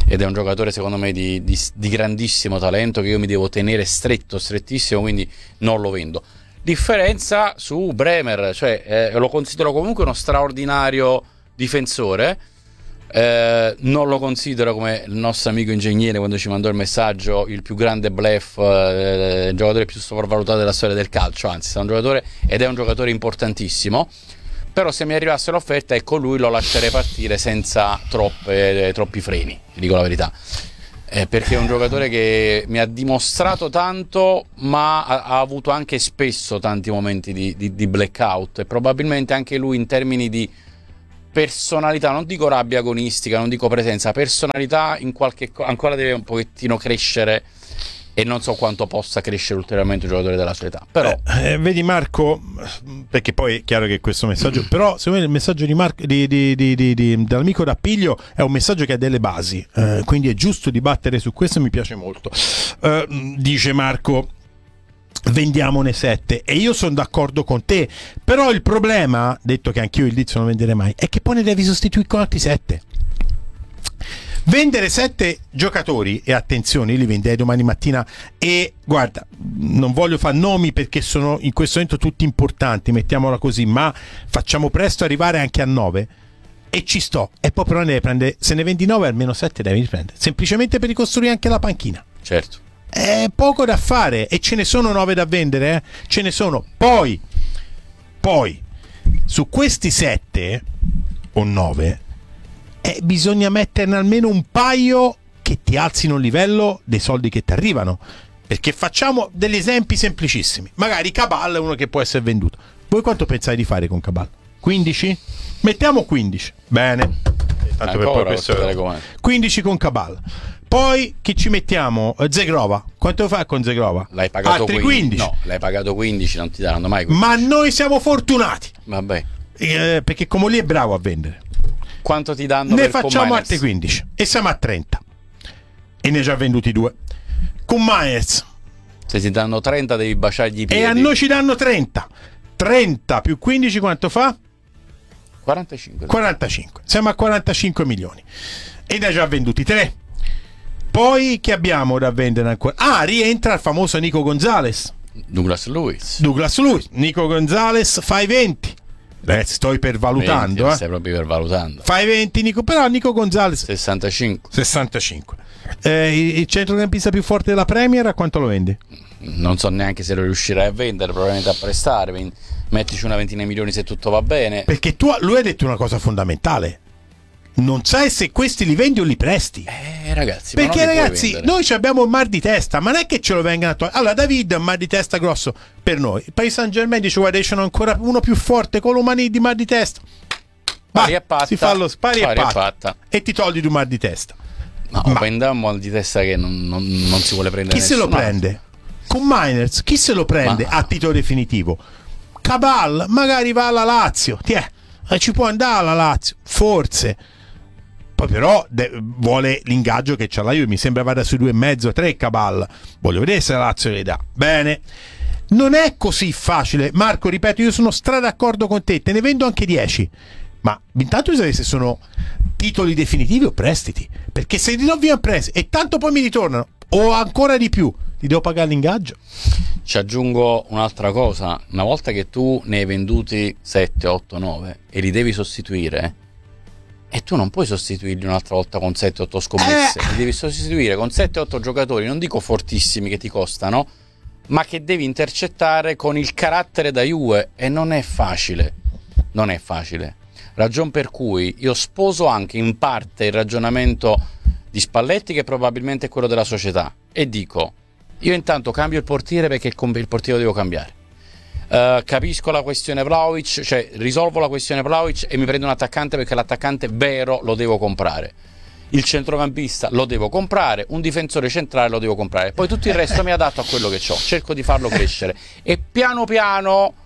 ed è un giocatore secondo me di grandissimo talento, che io mi devo tenere strettissimo, quindi non lo vendo. Differenza su Bremer, cioè lo considero comunque uno straordinario difensore. Non lo considero, come il nostro amico ingegnere quando ci mandò il messaggio, il più grande bluff, il giocatore più sopravvalutato della storia del calcio, anzi è un giocatore, ed è un giocatore importantissimo. Però se mi arrivasse l'offerta, ecco, lui lo lascerei partire senza troppi freni, ti dico la verità, perché è un giocatore che mi ha dimostrato tanto, ma ha avuto anche spesso tanti momenti di blackout, e probabilmente anche lui in termini di personalità, non dico rabbia agonistica, non dico presenza, personalità ancora deve un pochettino crescere, e non so quanto possa crescere ulteriormente un giocatore della sua età. Però vedi Marco, perché poi è chiaro che questo messaggio, però secondo me il messaggio di Marco, dell'amico D'Appiglio, è un messaggio che ha delle basi, quindi è giusto dibattere su questo, mi piace molto. Dice Marco: vendiamone 7, e io sono d'accordo con te, però il problema, detto che anch'io il Leeds non venderei mai, è che poi ne devi sostituire con altri 7. Vendere 7 giocatori, e attenzione, io li venderei domani mattina, e guarda, non voglio fare nomi perché sono in questo momento tutti importanti, mettiamola così, ma facciamo presto arrivare anche a 9 e ci sto, e poi però ne devi prendere, se ne vendi 9 almeno 7 devi prendere, semplicemente per ricostruire anche la panchina. Certo. È poco da fare, e ce ne sono 9 da vendere, ce ne sono. Poi su questi 7 o 9 bisogna metterne almeno un paio che ti alzino il livello dei soldi che ti arrivano, perché facciamo degli esempi semplicissimi. Magari Cabal è uno che può essere venduto. Voi quanto pensate di fare con Cabal? 15? Mettiamo 15. Bene. Tanto per poi questo 15 con Cabal. Poi chi ci mettiamo? Zegrova. Quanto fa con Zegrova? L'hai pagato altri 15. No, l'hai pagato 15, non ti daranno mai 15. Ma noi siamo fortunati. Vabbè. Perché Comolli è bravo a vendere. Quanto ti danno? Ne per facciamo altri 15 e siamo a 30. E ne ho già venduti 2. Con Myers. Se ti danno 30 devi baciargli i piedi. E a noi ci danno 30. 30 più 15 quanto fa? 45. 45. Siamo a 45 milioni. E ne ho già venduti 3. Poi che abbiamo da vendere ancora? Rientra il famoso Nico Gonzalez. Douglas Lewis. Nico Gonzalez fai 20. Sto ipervalutando. 20, stai proprio ipervalutando. Fai 20 Nico, però Nico Gonzalez 65. Il centrocampista più forte della Premier, a quanto lo vendi? Non so neanche se lo riuscirai a vendere, probabilmente a prestare. Mettici una ventina di milioni se tutto va bene. Perché lui ha detto una cosa fondamentale: non sai se questi li vendi o li presti. Ragazzi, perché ragazzi, noi abbiamo un mal di testa, ma non è che ce lo vengano a togliere. Allora David è un mal di testa grosso per noi. Il Paris Saint-Germain dice: guarda, c'è ancora uno più forte con l'umani di mal di testa. Pari e patta. Si fa lo spari e patta. E ti togli di un mal di testa. No, prendiamo un mal di testa che non si vuole prendere. Chi se lo prende? Con Miners, chi se lo prende a titolo definitivo? Cabal magari va alla Lazio. Ci può andare alla Lazio, forse. Poi però vuole l'ingaggio che c'ha la Juve, mi sembra vada sui 2,5, 3 Cabal. Voglio vedere se la Lazio le dà. Bene. Non è così facile. Marco, ripeto, io sono d'accordo con te, te ne vendo anche 10. Ma intanto bisogna vedere se sono titoli definitivi o prestiti. Perché se li do via prestiti e tanto poi mi ritornano, o ancora di più, ti devo pagare l'ingaggio. Ci aggiungo un'altra cosa: una volta che tu ne hai venduti 7, 8, 9 e li devi sostituire, e tu non puoi sostituirli un'altra volta con 7, 8 scommesse, li devi sostituire con 7, 8 giocatori, non dico fortissimi che ti costano, ma che devi intercettare con il carattere da Juve, e non è facile. Ragion per cui io sposo anche in parte il ragionamento di Spalletti, che probabilmente è quello della società, e dico: io intanto cambio il portiere perché il portiere lo devo cambiare. Capisco la questione Vlahovic, cioè risolvo la questione Vlahovic e mi prendo un attaccante perché l'attaccante vero lo devo comprare. Il centrocampista lo devo comprare, un difensore centrale lo devo comprare, poi tutto il resto mi adatto a quello che ho, cerco di farlo crescere e piano piano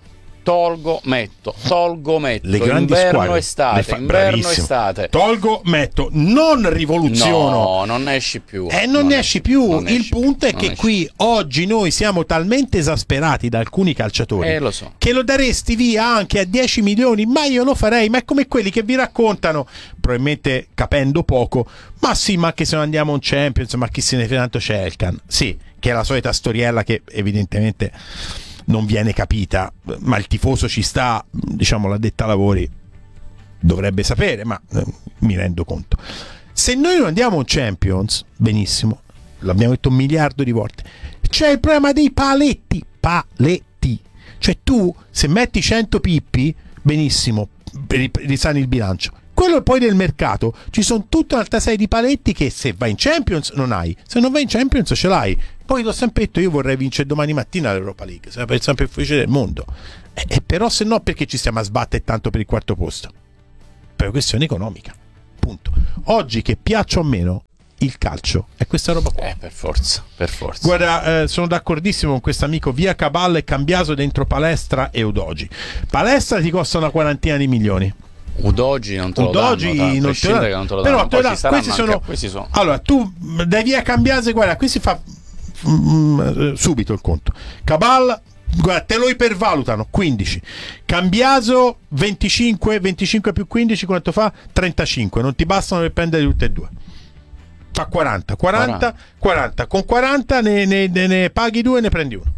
tolgo, metto, le grandi inverno, squadre, estate, tolgo, metto, non rivoluziono. No, non ne esci più. Non ne esci più. Il punto è che qui oggi noi siamo talmente esasperati da alcuni calciatori lo so, che lo daresti via anche a 10 milioni, ma io lo farei. Ma è come quelli che vi raccontano, probabilmente capendo poco, ma sì, ma che se non andiamo a un Champions, ma chi se ne frega, tanto c'è Elkan. Sì, che è la solita storiella che evidentemente non viene capita, ma il tifoso ci sta, diciamo, l'addetta lavori dovrebbe sapere, ma mi rendo conto. Se noi non andiamo a un Champions, benissimo, l'abbiamo detto 1 miliardo di volte, c'è il problema dei paletti, cioè tu se metti 100 pippi, benissimo, risani il bilancio. Quello poi del mercato, ci sono tutta un'altra serie di paletti che se vai in Champions non hai, se non vai in Champions ce l'hai. Poi l'ho sempre detto, io vorrei vincere domani mattina l'Europa League, sarebbe il sempre più difficile del mondo, però se no perché ci stiamo a sbattere tanto per il quarto posto? Per questione economica, punto. Oggi, che piaccia o meno, il calcio è questa roba qua. Per forza. Guarda, sono d'accordissimo con questo amico. Via Caballa e Cambiaso dentro Palestra e Udogi. Palestra ti costa una 40 di milioni. Udogi non te lo danno, però questi sono. Allora tu dai via Cambiaso, guarda, qui si fa subito il conto. Caballa, guarda, te lo ipervalutano, 15. Cambiaso 25 più 15 quanto fa? 35. Non ti bastano per prendere tutte e due, fa 40. Con 40 ne paghi 2 e ne prendi uno.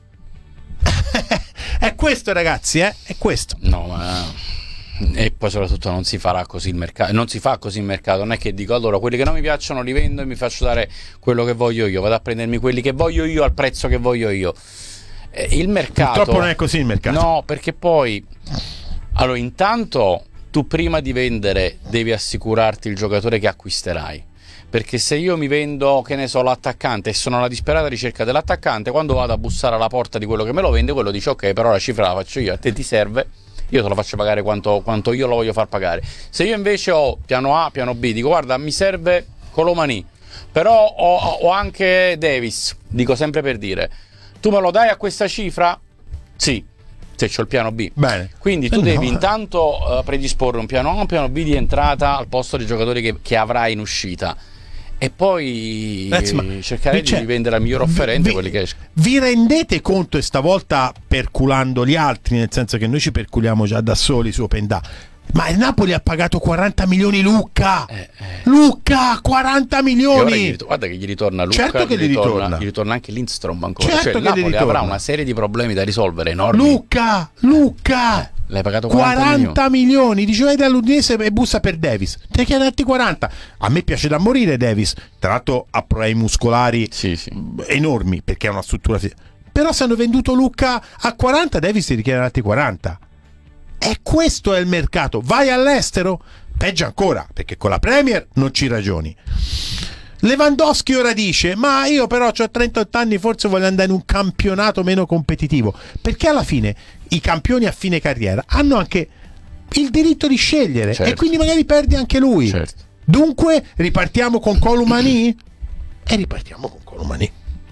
È questo, ragazzi, è questo. No, ma e poi soprattutto non si farà così il mercato, non si fa così il mercato. Non è che dico, allora quelli che non mi piacciono li vendo e mi faccio dare quello che voglio io, vado a prendermi quelli che voglio io al prezzo che voglio io. Il mercato purtroppo non è così il mercato. No, perché poi allora intanto tu prima di vendere devi assicurarti il giocatore che acquisterai, perché se io mi vendo, che ne so, l'attaccante e sono alla disperata ricerca dell'attaccante, quando vado a bussare alla porta di quello che me lo vende, quello dice ok, però la cifra la faccio io, a te ti serve, io te lo faccio pagare quanto io lo voglio far pagare. Se io invece ho piano A, piano B, dico guarda mi serve Colomani, però ho anche Davis, dico sempre per dire, tu me lo dai a questa cifra? Sì, se c'ho il piano B. Bene. Quindi tu devi intanto predisporre un piano A, un piano B di entrata al posto dei giocatori che avrai in uscita, e poi cercare di vendere al miglior offerente quelli che escono. Vi rendete conto, e stavolta perculando gli altri, nel senso che noi ci perculiamo già da soli su Openda, ma il Napoli ha pagato 40 milioni Lucca. Lucca, 40 milioni. Guarda che gli ritorna Lucca. Certo che gli ritorna anche Lindstrom ancora. Certo, cioè il Napoli avrà una serie di problemi da risolvere enormi. Lucca. L'hai pagato 40 milioni. Diceva all'Udinese e bussa per Davis. Te chiede altri 40. A me piace da morire Davis. Tra l'altro ha problemi muscolari enormi, perché ha una struttura però se hanno venduto Lucca a 40, Davis ti richiede altri 40. E questo è il mercato. Vai all'estero, peggio ancora, perché con la Premier non ci ragioni. Lewandowski ora dice ma io però ho 38 anni, forse voglio andare in un campionato meno competitivo, perché alla fine i campioni a fine carriera hanno anche il diritto di scegliere, e quindi magari perdi anche lui. Dunque ripartiamo con Colomani? E ripartiamo con Colomani.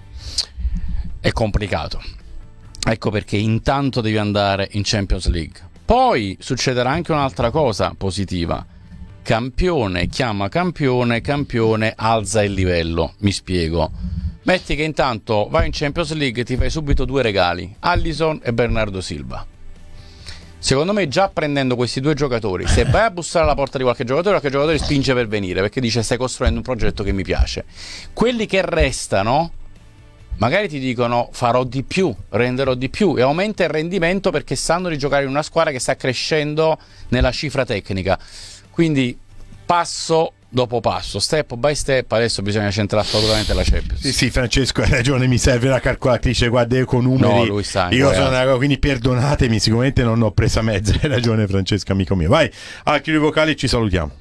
È complicato, ecco perché intanto devi andare in Champions League. Poi succederà anche un'altra cosa positiva: campione chiama campione, campione alza il livello. Mi spiego. Metti che intanto vai in Champions League e ti fai subito 2 regali, Alisson e Bernardo Silva. Secondo me già prendendo questi 2 giocatori, se vai a bussare alla porta di qualche giocatore spinge per venire, perché dice stai costruendo un progetto che mi piace. Quelli che restano magari ti dicono farò di più, renderò di più, e aumenta il rendimento perché sanno di giocare in una squadra che sta crescendo nella cifra tecnica. Quindi passo dopo passo, step by step. Adesso bisogna centrare assolutamente la Champions. Sì, Francesco, hai ragione, mi serve la calcolatrice, guarda, io con numeri. No, lui sa, io sono, quindi perdonatemi, sicuramente non ho presa mezza. Hai ragione, Francesco, amico mio. Vai, a chiudi i vocali, ci salutiamo.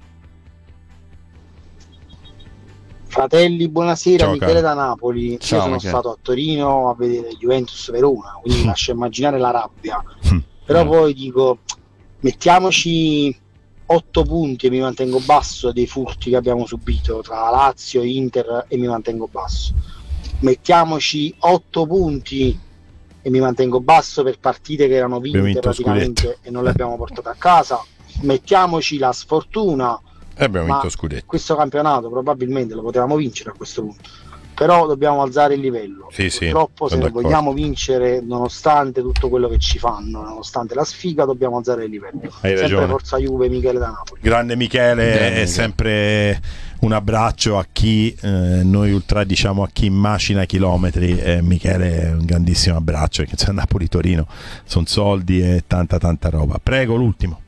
Fratelli, buonasera. Ciao, Michele da Napoli. Ciao, io sono Michele. stato a Torino a vedere Juventus Verona, quindi lascia immaginare la rabbia. Però poi dico, mettiamoci 8 punti e mi mantengo basso dei furti che abbiamo subito tra Lazio, Inter, e mi mantengo basso. Mettiamoci 8 punti e mi mantengo basso per partite che erano vinte praticamente e non le abbiamo portate a casa. Mettiamoci la sfortuna, abbiamo ma vinto scudetto. questo campionato probabilmente lo potevamo vincere a questo punto, però dobbiamo alzare il livello. Purtroppo se vogliamo vincere, nonostante tutto quello che ci fanno, nonostante la sfiga, dobbiamo alzare il livello. Hai sempre ragione. Forza Juve, Michele da Napoli. Grande Michele, è sempre un abbraccio a chi noi ultra diciamo, a chi macina chilometri. Michele è un grandissimo abbraccio, perché c'è Napoli-Torino, sono soldi e tanta roba. Prego, l'ultimo.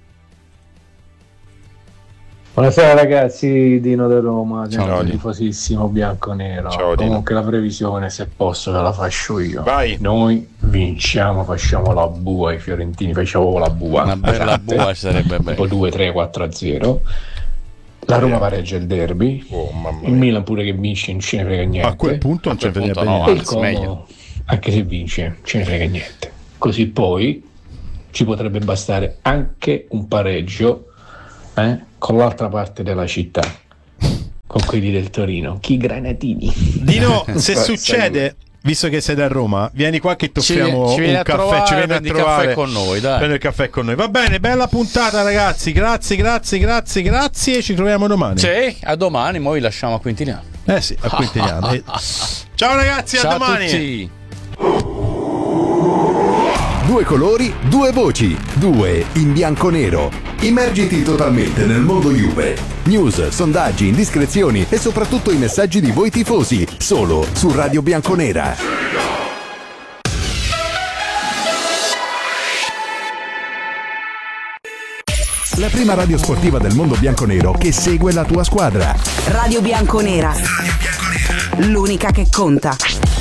Buonasera ragazzi, Dino da Roma, Ciao, tifosissimo bianco-nero. Ciao, comunque la previsione, se posso ve la faccio io. Vai. Noi vinciamo, facciamo la bua, i fiorentini facciamo la bua. Una bella bua sarebbe tipo 2-3-4-0. La Roma pareggia il derby, il Milan pure che vince non ce ne frega niente. A quel punto non ce ne frega niente. E il Como, anche se vince, ce ne frega niente. Così poi ci potrebbe bastare anche un pareggio con l'altra parte della città, con quelli del Torino, chi granatini. Dino, se succede, visto che sei da Roma, vieni qua che ti offriamo un caffè, ci vieni a trovare caffè con noi, dai. Prendi il caffè con noi. Va bene, bella puntata ragazzi, grazie, ci troviamo domani. Sì, a domani, mo vi lasciamo a Quintiliano. Sì, a Quintiliano. Ciao ragazzi, a domani. Ciao a tutti. 2 colori, 2 voci, 2 in bianco-nero. Immergiti totalmente nel mondo Juve. News, sondaggi, indiscrezioni e soprattutto i messaggi di voi tifosi, solo su Radio Bianconera. La prima radio sportiva del mondo bianconero che segue la tua squadra. Radio Bianconera. L'unica che conta.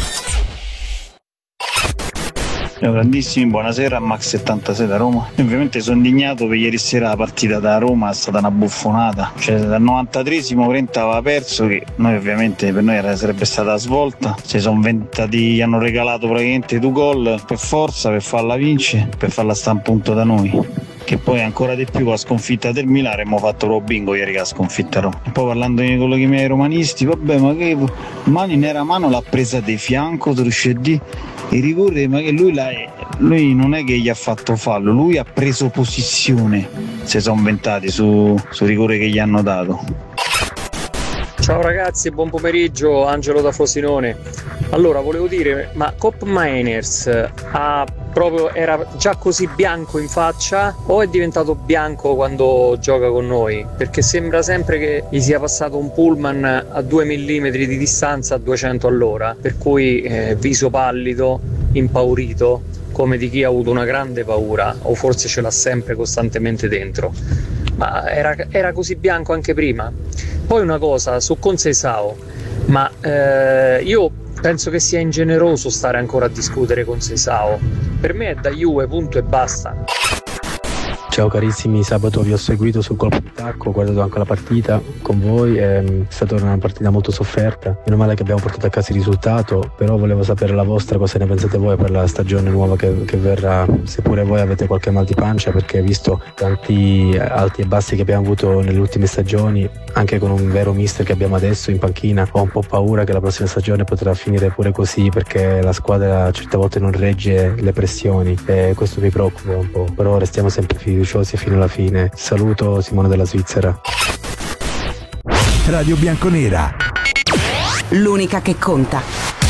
Ciao grandissimi, buonasera, Max76 da Roma. Io ovviamente sono indignato per ieri sera la partita da Roma, è stata una buffonata, cioè dal 93esimo Brenta aveva perso, che noi ovviamente per noi sarebbe stata la svolta, si sono inventati, gli hanno regalato praticamente 2 gol per forza, per farla vincere, per farla stare un punto da noi, che poi ancora di più con la sconfitta del Milan abbiamo fatto lo bingo ieri con la sconfitta Roma. E poi parlando con quello che mi hai romanisti, vabbè, ma che mano in era mano l'ha presa di fianco, tu riesci a dire il rigore, ma che lui non è che gli ha fatto fallo, lui ha preso posizione, si sono inventati sul rigore che gli hanno dato. Ciao ragazzi, buon pomeriggio, Angelo da Frosinone. Allora, volevo dire, ma Kopp Mainers era già così bianco in faccia o è diventato bianco quando gioca con noi? Perché sembra sempre che gli sia passato un pullman a 2 mm di distanza a 200 all'ora, per cui viso pallido, impaurito, come di chi ha avuto una grande paura, o forse ce l'ha sempre costantemente dentro. Ma era così bianco anche prima. Poi una cosa su Conceição, ma io penso che sia ingeneroso stare ancora a discutere con Conceição. Per me è da Juve, punto e basta. Ciao carissimi, sabato vi ho seguito sul colpo di tacco, ho guardato anche la partita con voi, è stata una partita molto sofferta, meno male che abbiamo portato a casa il risultato, però volevo sapere la vostra, cosa ne pensate voi per la stagione nuova che verrà, se pure voi avete qualche mal di pancia, perché visto tanti alti e bassi che abbiamo avuto nelle ultime stagioni, anche con un vero mister che abbiamo adesso in panchina, ho un po' paura che la prossima stagione potrà finire pure così, perché la squadra certe volte non regge le pressioni e questo mi preoccupa un po', però restiamo sempre fiduciosi fino alla fine. Saluto Simone della Svizzera. Radio Bianconera, l'unica che conta.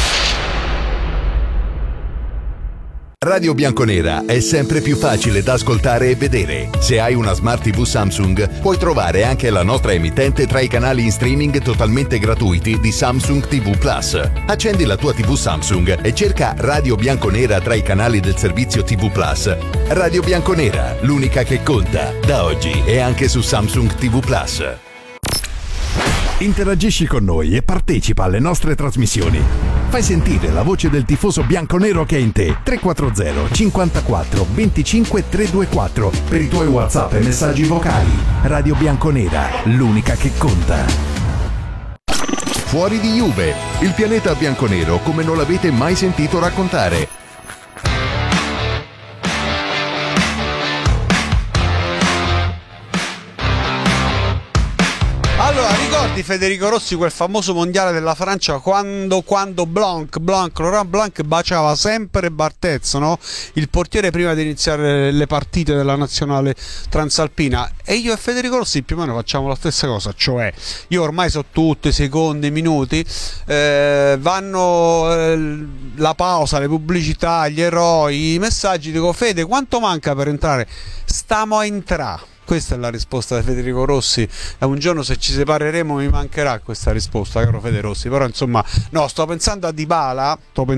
Radio Bianconera è sempre più facile da ascoltare e vedere. Se hai una Smart TV Samsung, puoi trovare anche la nostra emittente tra i canali in streaming totalmente gratuiti di Samsung TV Plus. Accendi la tua TV Samsung e cerca Radio Bianconera tra i canali del servizio TV Plus. Radio Bianconera, l'unica che conta, da oggi e anche su Samsung TV Plus. Interagisci con noi e partecipa alle nostre trasmissioni. Fai sentire la voce del tifoso bianconero che è in te. 340 54 25 324 per i tuoi WhatsApp e messaggi vocali. Radio Bianconera, l'unica che conta. Fuori di Juve, il pianeta bianconero come non l'avete mai sentito raccontare. Allora, ricordi di Federico Rossi, quel famoso mondiale della Francia, quando Laurent Blanc baciava sempre Barthez, no? Il portiere, prima di iniziare le partite della nazionale transalpina. E io e Federico Rossi più o meno facciamo la stessa cosa, cioè io ormai so tutto, i secondi, i minuti, vanno la pausa, le pubblicità, gli eroi, i messaggi, dico: Fede, quanto manca per entrare? Stiamo a entrare. Questa è la risposta di Federico Rossi, e un giorno, se ci separeremo, mi mancherà questa risposta, caro Fede Rossi. Però insomma, no, sto pensando a Dybala.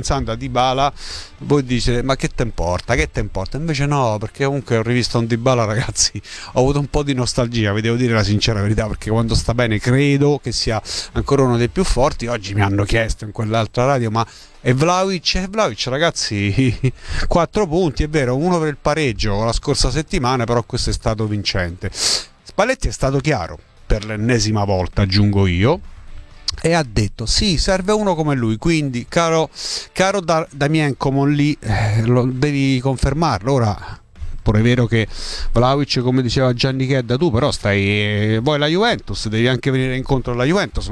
Voi dite: ma che te importa? Invece no, perché comunque ho rivisto un Dybala, ragazzi, ho avuto un po' di nostalgia, vi devo dire la sincera verità, perché quando sta bene credo che sia ancora uno dei più forti. Oggi mi hanno chiesto in quell'altra radio: ma e Vlahovic, ragazzi, 4 punti, è vero, uno per il pareggio la scorsa settimana, però questo è stato vincente. Spalletti è stato chiaro per l'ennesima volta, aggiungo io, e ha detto: sì, serve uno come lui, quindi caro Damien Comolli, devi confermarlo. Ora, pure è vero che Vlahovic, come diceva Gianni Chedda, tu però vuoi la Juventus, devi anche venire incontro alla Juventus.